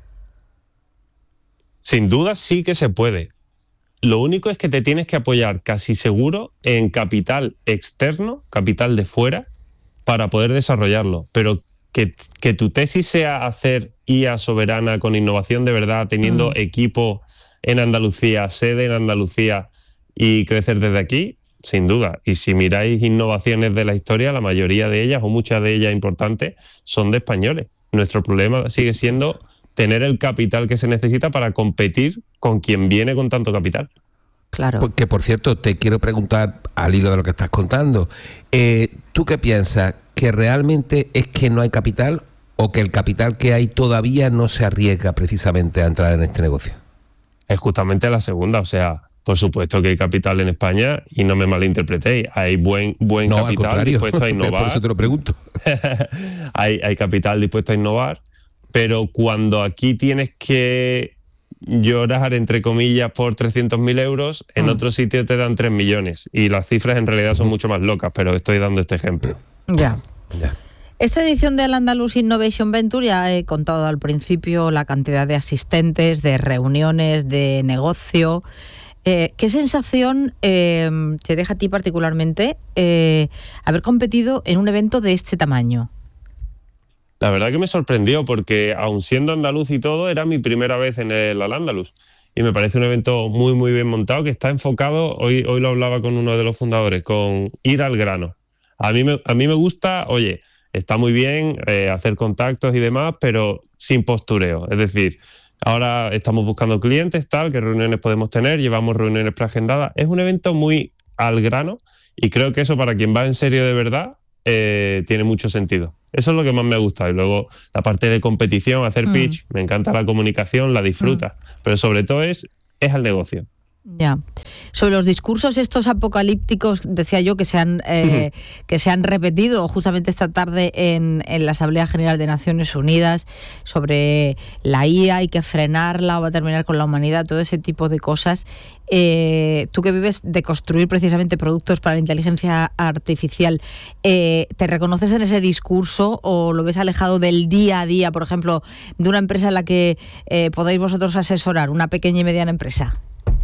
Sin duda sí que se puede. Lo único es que te tienes que apoyar casi seguro en capital externo, capital de fuera, para poder desarrollarlo. Pero Que, que tu tesis sea hacer I A soberana con innovación de verdad, teniendo mm. equipo en Andalucía, sede en Andalucía y crecer desde aquí, sin duda. Y si miráis innovaciones de la historia, la mayoría de ellas, o muchas de ellas importantes, son de españoles. Nuestro problema sigue siendo tener el capital que se necesita para competir con quien viene con tanto capital. Claro. Que, por cierto, te quiero preguntar, al hilo de lo que estás contando, eh, ¿tú qué piensas? ¿Que realmente es que no hay capital o que el capital que hay todavía no se arriesga precisamente a entrar en este negocio? Es justamente la segunda, o sea, por supuesto que hay capital en España y no me malinterpretéis, hay buen, buen no, capital dispuesto a innovar. Por eso te lo pregunto. hay, hay capital dispuesto a innovar, pero cuando aquí tienes que llorar, entre comillas, por trescientos mil euros, en mm. otro sitio te dan tres millones. Y las cifras en realidad son mucho más locas, pero estoy dando este ejemplo. Ya. Ya. Esta edición del Andalus Innovation Venture, ya he contado al principio la cantidad de asistentes, de reuniones, de negocio. Eh, ¿Qué sensación eh, te deja a ti particularmente eh, haber competido en un evento de este tamaño? La verdad que me sorprendió porque, aun siendo andaluz y todo, era mi primera vez en el Al-Andalus. Y me parece un evento muy, muy bien montado, que está enfocado, hoy, hoy lo hablaba con uno de los fundadores, con ir al grano. A mí me, a mí me gusta, oye, está muy bien eh, hacer contactos y demás, pero sin postureo. Es decir, ahora estamos buscando clientes, tal, qué reuniones podemos tener, llevamos reuniones preagendadas. Es un evento muy al grano y creo que eso, para quien va en serio de verdad, eh, tiene mucho sentido. Eso es lo que más me gusta. Y luego la parte de competición, hacer pitch, mm. me encanta la comunicación, la disfruta, mm. pero sobre todo es, es al negocio. Ya. Sobre los discursos estos apocalípticos, decía yo, que se han eh, uh-huh. que se han repetido justamente esta tarde en, en la Asamblea General de Naciones Unidas, sobre la I A, hay que frenarla o va a terminar con la humanidad, todo ese tipo de cosas. Eh, tú que vives de construir precisamente productos para la inteligencia artificial, eh, ¿te reconoces en ese discurso o lo ves alejado del día a día, por ejemplo, de una empresa en la que eh, podáis vosotros asesorar, una pequeña y mediana empresa?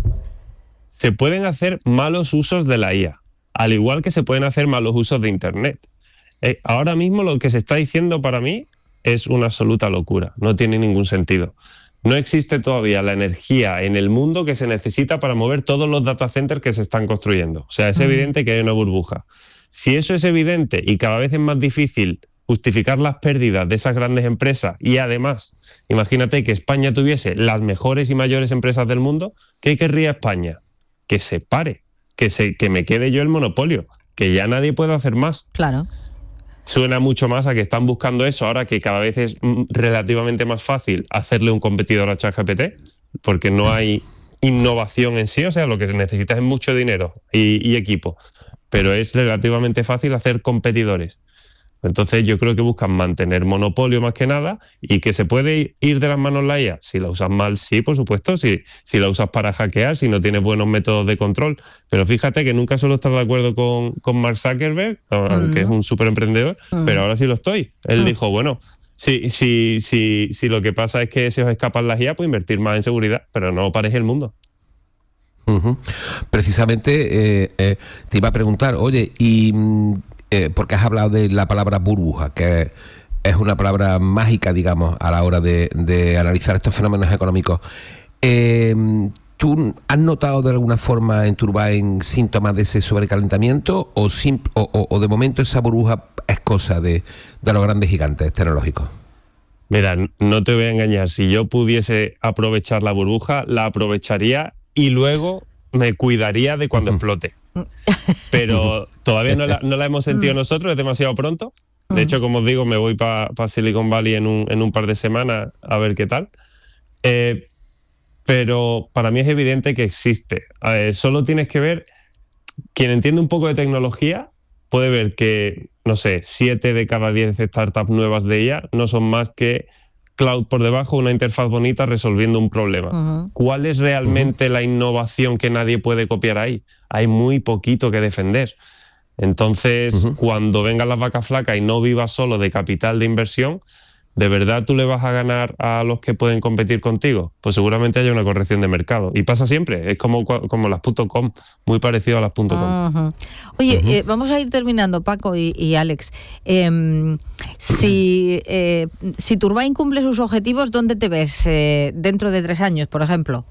Se pueden hacer malos usos de la I A, al igual que se pueden hacer malos usos de Internet. Eh, ahora mismo lo que se está diciendo para mí es una absoluta locura, no tiene ningún sentido. No existe todavía la energía en el mundo que se necesita para mover todos los data centers que se están construyendo. O sea, es evidente que hay una burbuja. Si eso es evidente y cada vez es más difícil justificar las pérdidas de esas grandes empresas y además, imagínate que España tuviese las mejores y mayores empresas del mundo, ¿qué querría España? Que se pare, que, se, que me quede yo el monopolio, que ya nadie puede hacer más. Claro. Suena mucho más a que están buscando eso ahora que cada vez es relativamente más fácil hacerle un competidor a ChatGPT, porque no hay innovación en sí, o sea, lo que se necesita es mucho dinero y, y equipo, pero es relativamente fácil hacer competidores. Entonces yo creo que buscan mantener monopolio más que nada y que se puede ir de las manos la I A. Si la usas mal, sí, por supuesto, si, si la usas para hackear, si no tienes buenos métodos de control. Pero fíjate que nunca suelo estar de acuerdo con, con Mark Zuckerberg, aunque uh-huh. es un súper emprendedor, uh-huh. pero ahora sí lo estoy. Él uh-huh. dijo, bueno, si, si, si, si lo que pasa es que se os escapan las I A, pues invertir más en seguridad, pero no pares el mundo. Uh-huh. Precisamente eh, eh, te iba a preguntar, oye, y... Eh, porque has hablado de la palabra burbuja, que es una palabra mágica, digamos, a la hora de, de analizar estos fenómenos económicos. Eh, ¿Tú has notado de alguna forma en Turbine síntomas de ese sobrecalentamiento o, sim- o, o, o de momento esa burbuja es cosa de, de los grandes gigantes tecnológicos? Mira, no te voy a engañar. Si yo pudiese aprovechar la burbuja, la aprovecharía y luego me cuidaría de cuando explote. Pero todavía no la, no la hemos sentido nosotros, es demasiado pronto. De hecho, como os digo, me voy para pa Silicon Valley en un, en un par de semanas a ver qué tal. Eh, pero para mí es evidente que existe. Eh, solo tienes que ver, quien entiende un poco de tecnología puede ver que, no sé, siete de cada diez startups nuevas de I A no son más que cloud por debajo, una interfaz bonita resolviendo un problema. Uh-huh. ¿Cuál es realmente uh-huh. la innovación que nadie puede copiar ahí? Hay muy poquito que defender. Entonces, uh-huh. cuando vengan las vacas flacas y no vivas solo de capital de inversión, ¿de verdad tú le vas a ganar a los que pueden competir contigo? Pues seguramente haya una corrección de mercado. Y pasa siempre, es como, como las .com, muy parecido a las .com. Uh-huh. Oye, uh-huh. eh, vamos a ir terminando, Paco y, y Alex. Eh, si, eh, si Turbine cumple sus objetivos, ¿dónde te ves eh, dentro de tres años, por ejemplo?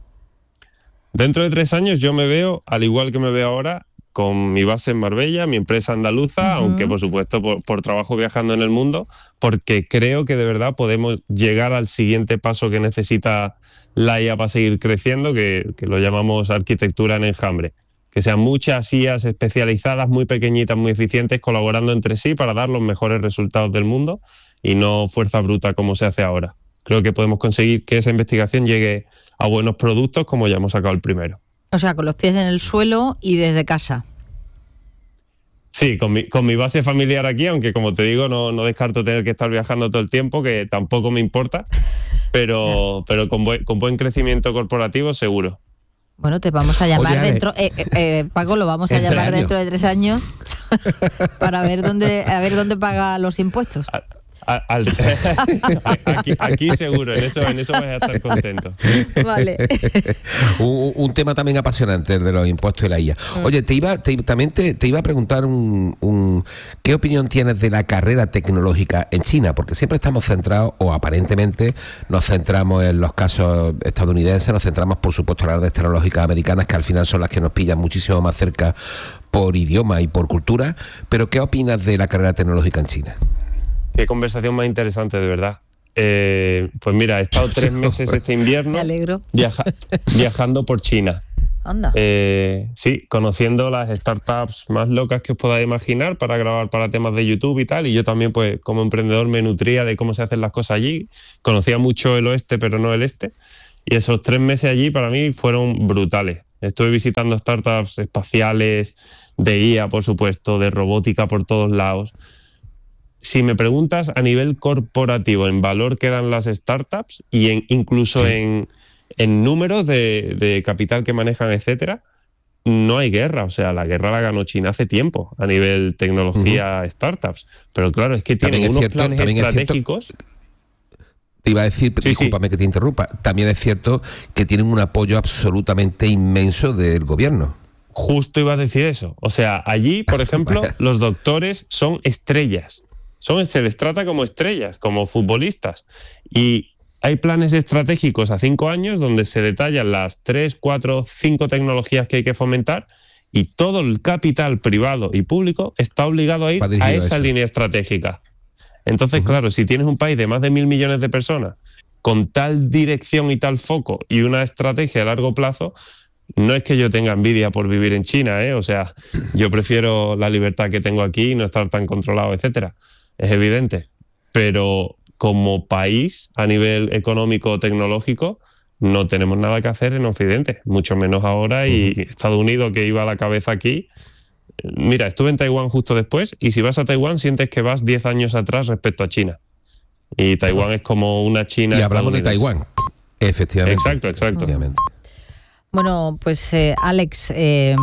Dentro de tres años yo me veo, al igual que me veo ahora, con mi base en Marbella, mi empresa andaluza, uh-huh. aunque por supuesto por, por trabajo viajando en el mundo, porque creo que de verdad podemos llegar al siguiente paso que necesita la I A para seguir creciendo, que, que lo llamamos arquitectura en enjambre. Que sean muchas I As especializadas, muy pequeñitas, muy eficientes, colaborando entre sí para dar los mejores resultados del mundo y no fuerza bruta como se hace ahora. Creo que podemos conseguir que esa investigación llegue a buenos productos como ya hemos sacado el primero. O sea, con los pies en el suelo y desde casa. Sí, con mi, con mi base familiar aquí, aunque como te digo, no, no descarto tener que estar viajando todo el tiempo, que tampoco me importa, pero, pero con, buen, con buen crecimiento corporativo seguro. Bueno, te vamos a llamar Oye, dentro... Eh, eh, eh, Paco, lo vamos a llamar años. dentro de tres años. para ver dónde, a ver dónde paga los impuestos. A, a, al, aquí, aquí seguro, en eso, en eso vas a estar contento. Vale. un, un tema también apasionante, el de los impuestos y la I A. Mm. Oye, te iba, te, también te, te iba a preguntar un, un, ¿qué opinión tienes de la carrera tecnológica en China? Porque siempre estamos centrados, o aparentemente nos centramos en los casos estadounidenses, nos centramos por supuesto en las redes tecnológicas americanas, que al final son las que nos pillan muchísimo más cerca por idioma y por cultura. Pero ¿qué opinas de la carrera tecnológica en China? Qué conversación más interesante, de verdad. Eh, pues mira, he estado tres meses este invierno. Me alegro. Viaja, viajando por China. Anda. Eh, sí, conociendo las startups más locas que os podáis imaginar para grabar para temas de YouTube y tal. Y yo también, pues, como emprendedor me nutría de cómo se hacen las cosas allí. Conocía mucho el oeste, pero no el este. Y esos tres meses allí para mí fueron brutales. Estuve visitando startups espaciales, de I A, por supuesto, de robótica por todos lados. Si me preguntas a nivel corporativo, en valor que dan las startups y en, incluso sí. en, en números de, de capital que manejan, etcétera, no hay guerra. O sea, la guerra la ganó China hace tiempo a nivel tecnología, uh-huh. startups. Pero claro, es que tienen unos cierto, planes estratégicos. Te iba a decir, sí, discúlpame sí. que te interrumpa, también es cierto que tienen un apoyo absolutamente inmenso del gobierno. Justo iba a decir eso. O sea, allí, por ejemplo, los doctores son estrellas. Son, se les trata como estrellas, como futbolistas. Y hay planes estratégicos a cinco años donde se detallan las tres, cuatro, cinco tecnologías que hay que fomentar y todo el capital privado y público está obligado a ir a esa línea estratégica. Entonces, uh-huh. claro, si tienes un país de más de mil millones de personas con tal dirección y tal foco y una estrategia a largo plazo, no es que yo tenga envidia por vivir en China, ¿eh? O sea, yo prefiero la libertad que tengo aquí y no estar tan controlado, etcétera. Es evidente, pero como país, a nivel económico tecnológico, no tenemos nada que hacer en Occidente, mucho menos ahora, y Estados Unidos, que iba a la cabeza aquí. Mira, estuve en Taiwán justo después, y si vas a Taiwán sientes que vas diez años atrás respecto a China. Y Taiwán es como una China... Y hablamos de Taiwán, efectivamente. Exacto, exacto. Efectivamente. Bueno, pues eh, Alex... Eh...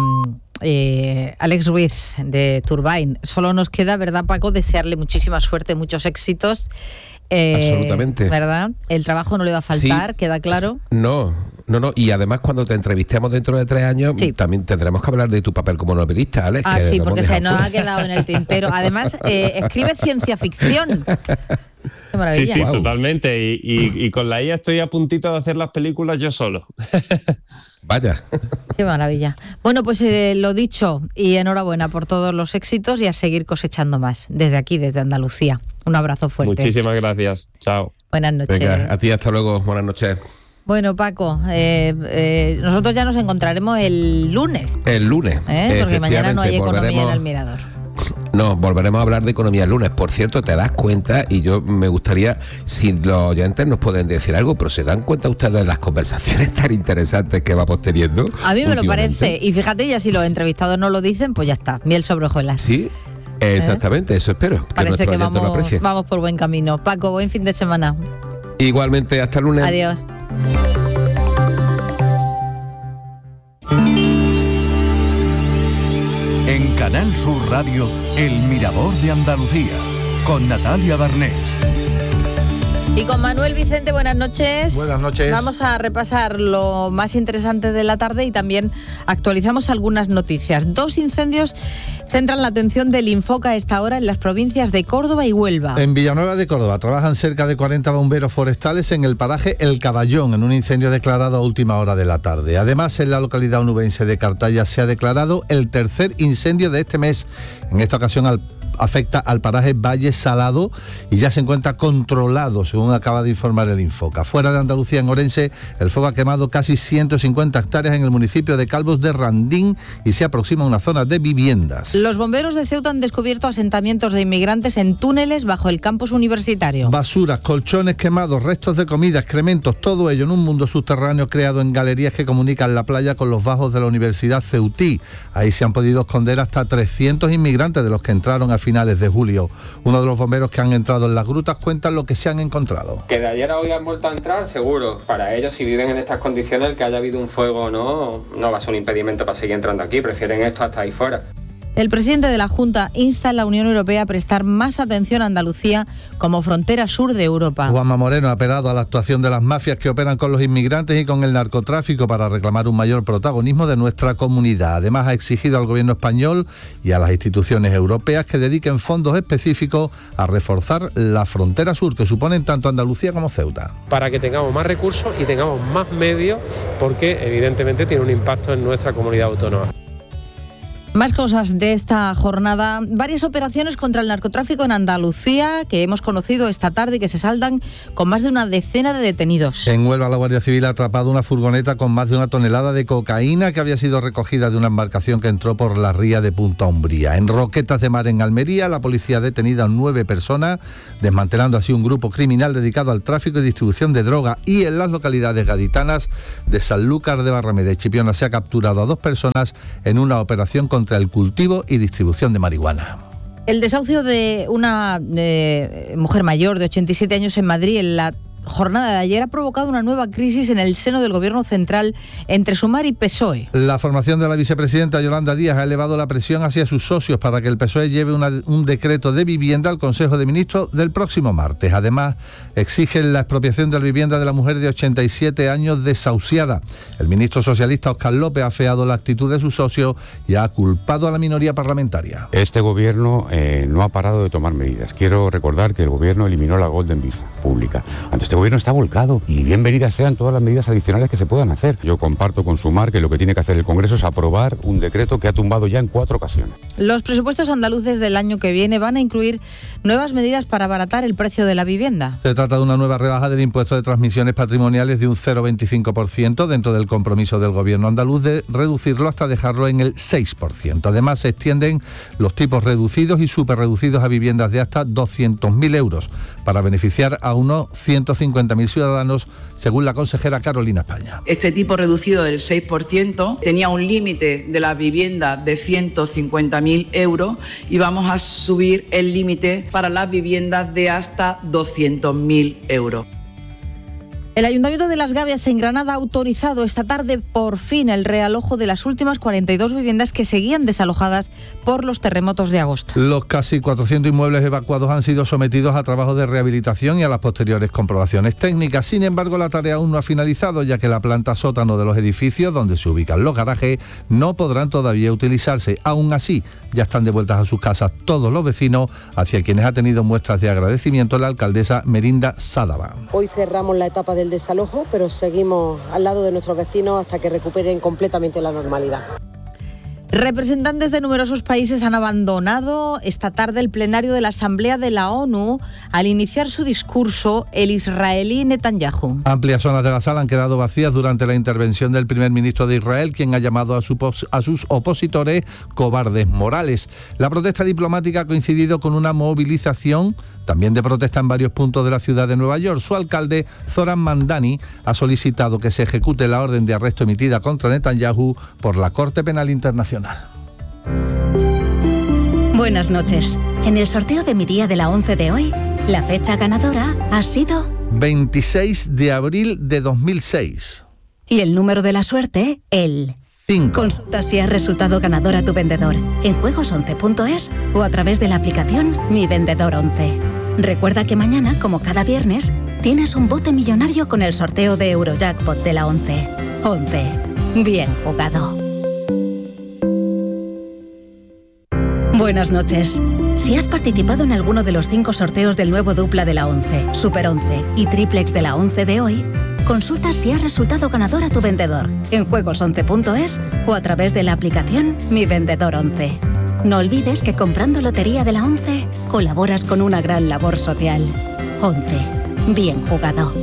Eh, Alex Ruiz de Turbine. Solo nos queda, ¿verdad, Paco? Desearle muchísima suerte, muchos éxitos. Eh, Absolutamente. ¿Verdad? El trabajo no le va a faltar, sí. ¿Queda claro? No, no, no. Y además, cuando te entrevistemos dentro de tres años, sí. también tendremos que hablar de tu papel como novelista, Alex. Ah, sí, porque se nos ha quedado en el tintero. Además, eh, escribe ciencia ficción. Qué maravilla. Sí, sí, wow. totalmente. Y, y, y con la I A estoy a puntito de hacer las películas yo solo. Vaya. Qué maravilla. Bueno, pues eh, lo dicho, y enhorabuena por todos los éxitos y a seguir cosechando más. Desde aquí, desde Andalucía. Un abrazo fuerte. Muchísimas gracias. Chao. Buenas noches. Venga, a ti hasta luego. Buenas noches. Bueno, Paco, eh, eh, nosotros ya nos encontraremos el lunes. El lunes. ¿Eh? Porque mañana no hay economía volveremos... en el Mirador. No, volveremos a hablar de economía el lunes. Por cierto, te das cuenta, y yo me gustaría, si los oyentes nos pueden decir algo, pero ¿se dan cuenta ustedes de las conversaciones tan interesantes que vamos teniendo? A mí me lo parece. Y fíjate, ya si los entrevistados no lo dicen, pues ya está, miel sobre hojuelas. Sí, exactamente, ¿Eh? Eso espero. Que parece que vamos, lo vamos por buen camino. Paco, buen fin de semana. Igualmente, hasta el lunes. Adiós. En Canal Sur Radio, El Mirador de Andalucía, con Natalia Barnés. Y con Manuel Vicente, buenas noches. Buenas noches. Vamos a repasar lo más interesante de la tarde y también actualizamos algunas noticias. Dos incendios centran la atención del Infoca a esta hora en las provincias de Córdoba y Huelva. En Villanueva de Córdoba trabajan cerca de cuarenta bomberos forestales en el paraje El Caballón, en un incendio declarado a última hora de la tarde. Además, en la localidad onubense de Cartaya se ha declarado el tercer incendio de este mes. En esta ocasión al afecta al paraje Valle Salado y ya se encuentra controlado, según acaba de informar el Infoca. Fuera de Andalucía, en Orense, el fuego ha quemado casi ciento cincuenta hectáreas en el municipio de Calvos de Randín y se aproxima a una zona de viviendas. Los bomberos de Ceuta han descubierto asentamientos de inmigrantes en túneles bajo el campus universitario. Basuras, colchones quemados, restos de comida, excrementos, todo ello en un mundo subterráneo creado en galerías que comunican la playa con los bajos de la Universidad Ceutí. Ahí se han podido esconder hasta trescientos inmigrantes de los que entraron a finales de julio. Uno de los bomberos que han entrado en las grutas cuenta lo que se han encontrado. Que de ayer a hoy han vuelto a entrar, seguro. Para ellos, si viven en estas condiciones, el que haya habido un fuego o no, no va a ser un impedimento para seguir entrando aquí. Prefieren esto hasta ahí fuera. El presidente de la Junta insta a la Unión Europea a prestar más atención a Andalucía como frontera sur de Europa. Juanma Moreno ha apelado a la actuación de las mafias que operan con los inmigrantes y con el narcotráfico para reclamar un mayor protagonismo de nuestra comunidad. Además, ha exigido al gobierno español y a las instituciones europeas que dediquen fondos específicos a reforzar la frontera sur, que suponen tanto Andalucía como Ceuta. Para que tengamos más recursos y tengamos más medios, porque evidentemente tiene un impacto en nuestra comunidad autónoma. Más cosas de esta jornada. Varias operaciones contra el narcotráfico en Andalucía que hemos conocido esta tarde y que se saldan con más de una decena de detenidos. En Huelva, la Guardia Civil ha atrapado una furgoneta con más de una tonelada de cocaína que había sido recogida de una embarcación que entró por la ría de Punta Umbría. En Roquetas de Mar, en Almería, la policía ha detenido a nueve personas, desmantelando así un grupo criminal dedicado al tráfico y distribución de droga. Y en las localidades gaditanas de Sanlúcar de Barrameda y Chipiona se ha capturado a dos personas en una operación contra contra el cultivo y distribución de marihuana. El desahucio de una eh, mujer mayor de ochenta y siete años en Madrid en la jornada de ayer ha provocado una nueva crisis en el seno del gobierno central entre Sumar y P S O E. La formación de la vicepresidenta Yolanda Díaz ha elevado la presión hacia sus socios para que el P S O E lleve una, un decreto de vivienda al Consejo de Ministros del próximo martes. Además, exigen la expropiación de la vivienda de la mujer de ochenta y siete años desahuciada. El ministro socialista Óscar López ha afeado la actitud de sus socios y ha culpado a la minoría parlamentaria. Este gobierno eh, no ha parado de tomar medidas. Quiero recordar que el gobierno eliminó la Golden Visa pública. Antes este gobierno está volcado y bienvenidas sean todas las medidas adicionales que se puedan hacer. Yo comparto con Sumar que lo que tiene que hacer el Congreso es aprobar un decreto que ha tumbado ya en cuatro ocasiones. Los presupuestos andaluces del año que viene van a incluir nuevas medidas para abaratar el precio de la vivienda. Se trata de una nueva rebaja del impuesto de transmisiones patrimoniales de un cero coma veinticinco por ciento dentro del compromiso del gobierno andaluz de reducirlo hasta dejarlo en el seis por ciento. Además, se extienden los tipos reducidos y superreducidos a viviendas de hasta doscientos mil euros para beneficiar a unos ciento cincuenta mil ciudadanos, según la consejera Carolina España. Este tipo reducido del seis por ciento tenía un límite de la vivienda de ciento cincuenta mil euros y vamos a subir el límite para las viviendas de hasta doscientos mil euros. El Ayuntamiento de Las Gavias en Granada ha autorizado esta tarde por fin el realojo de las últimas cuarenta y dos viviendas que seguían desalojadas por los terremotos de agosto. Los casi cuatrocientos inmuebles evacuados han sido sometidos a trabajos de rehabilitación y a las posteriores comprobaciones técnicas. Sin embargo, la tarea aún no ha finalizado, ya que la planta sótano de los edificios donde se ubican los garajes no podrán todavía utilizarse. Aún así, ya están de vueltas a sus casas todos los vecinos, hacia quienes ha tenido muestras de agradecimiento la alcaldesa Merinda Sádava. Hoy cerramos la etapa de el desalojo, pero seguimos al lado de nuestros vecinos hasta que recuperen completamente la normalidad. Representantes de numerosos países han abandonado esta tarde el plenario de la Asamblea de la ONU al iniciar su discurso el israelí Netanyahu. Amplias zonas de la sala han quedado vacías durante la intervención del primer ministro de Israel, quien ha llamado a, su pos- a sus opositores cobardes morales. La protesta diplomática ha coincidido con una movilización también de protesta en varios puntos de la ciudad de Nueva York. Su alcalde, Zoran Mandani, ha solicitado que se ejecute la orden de arresto emitida contra Netanyahu por la Corte Penal Internacional. Buenas noches. En el sorteo de mi día de la once de hoy, la fecha ganadora ha sido veintiséis de abril de dos mil seis. Y el número de la suerte, el cinco. Consulta si has resultado ganador a tu vendedor en juegos once punto es o a través de la aplicación Mi Vendedor once. Recuerda que mañana, como cada viernes, tienes un bote millonario con el sorteo de Eurojackpot de la once. once. Bien jugado. Buenas noches. Si has participado en alguno de los cinco sorteos del nuevo dupla de la once, Super once y Triplex de la once de hoy, consulta si has resultado ganador a tu vendedor en juegos once punto es o a través de la aplicación Mi Vendedor once. No olvides que comprando Lotería de la once colaboras con una gran labor social. once. Bien jugado.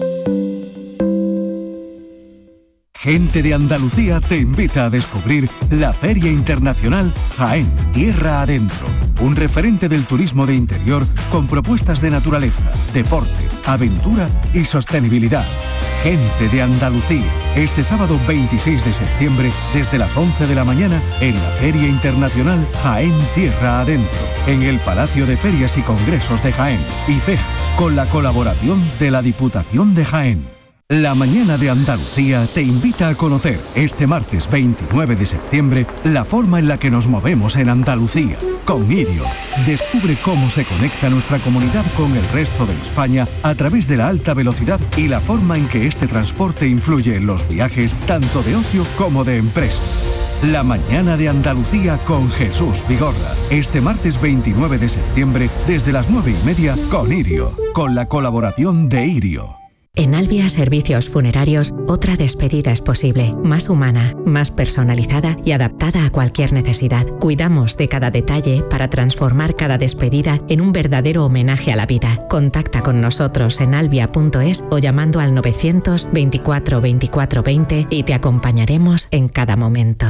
Gente de Andalucía te invita a descubrir la Feria Internacional Jaén, Tierra Adentro. Un referente del turismo de interior con propuestas de naturaleza, deporte, aventura y sostenibilidad. Gente de Andalucía. Este sábado veintiséis de septiembre, desde las once de la mañana, en la Feria Internacional Jaén, Tierra Adentro, en el Palacio de Ferias y Congresos de Jaén, I F E J, con la colaboración de la Diputación de Jaén. La mañana de Andalucía te invita a conocer este martes veintinueve de septiembre la forma en la que nos movemos en Andalucía. Con Irio, descubre cómo se conecta nuestra comunidad con el resto de España a través de la alta velocidad y la forma en que este transporte influye en los viajes tanto de ocio como de empresa. La mañana de Andalucía con Jesús Vigorra. Este martes veintinueve de septiembre desde las nueve y media con Irio, con la colaboración de Irio. En Albia Servicios Funerarios, otra despedida es posible, más humana, más personalizada y adaptada a cualquier necesidad. Cuidamos de cada detalle para transformar cada despedida en un verdadero homenaje a la vida. Contacta con nosotros en albia punto es o llamando al novecientos veinticuatro veinticuatro veinte y te acompañaremos en cada momento.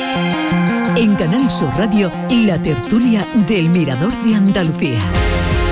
En Canal Sur Radio, la tertulia del Mirador de Andalucía.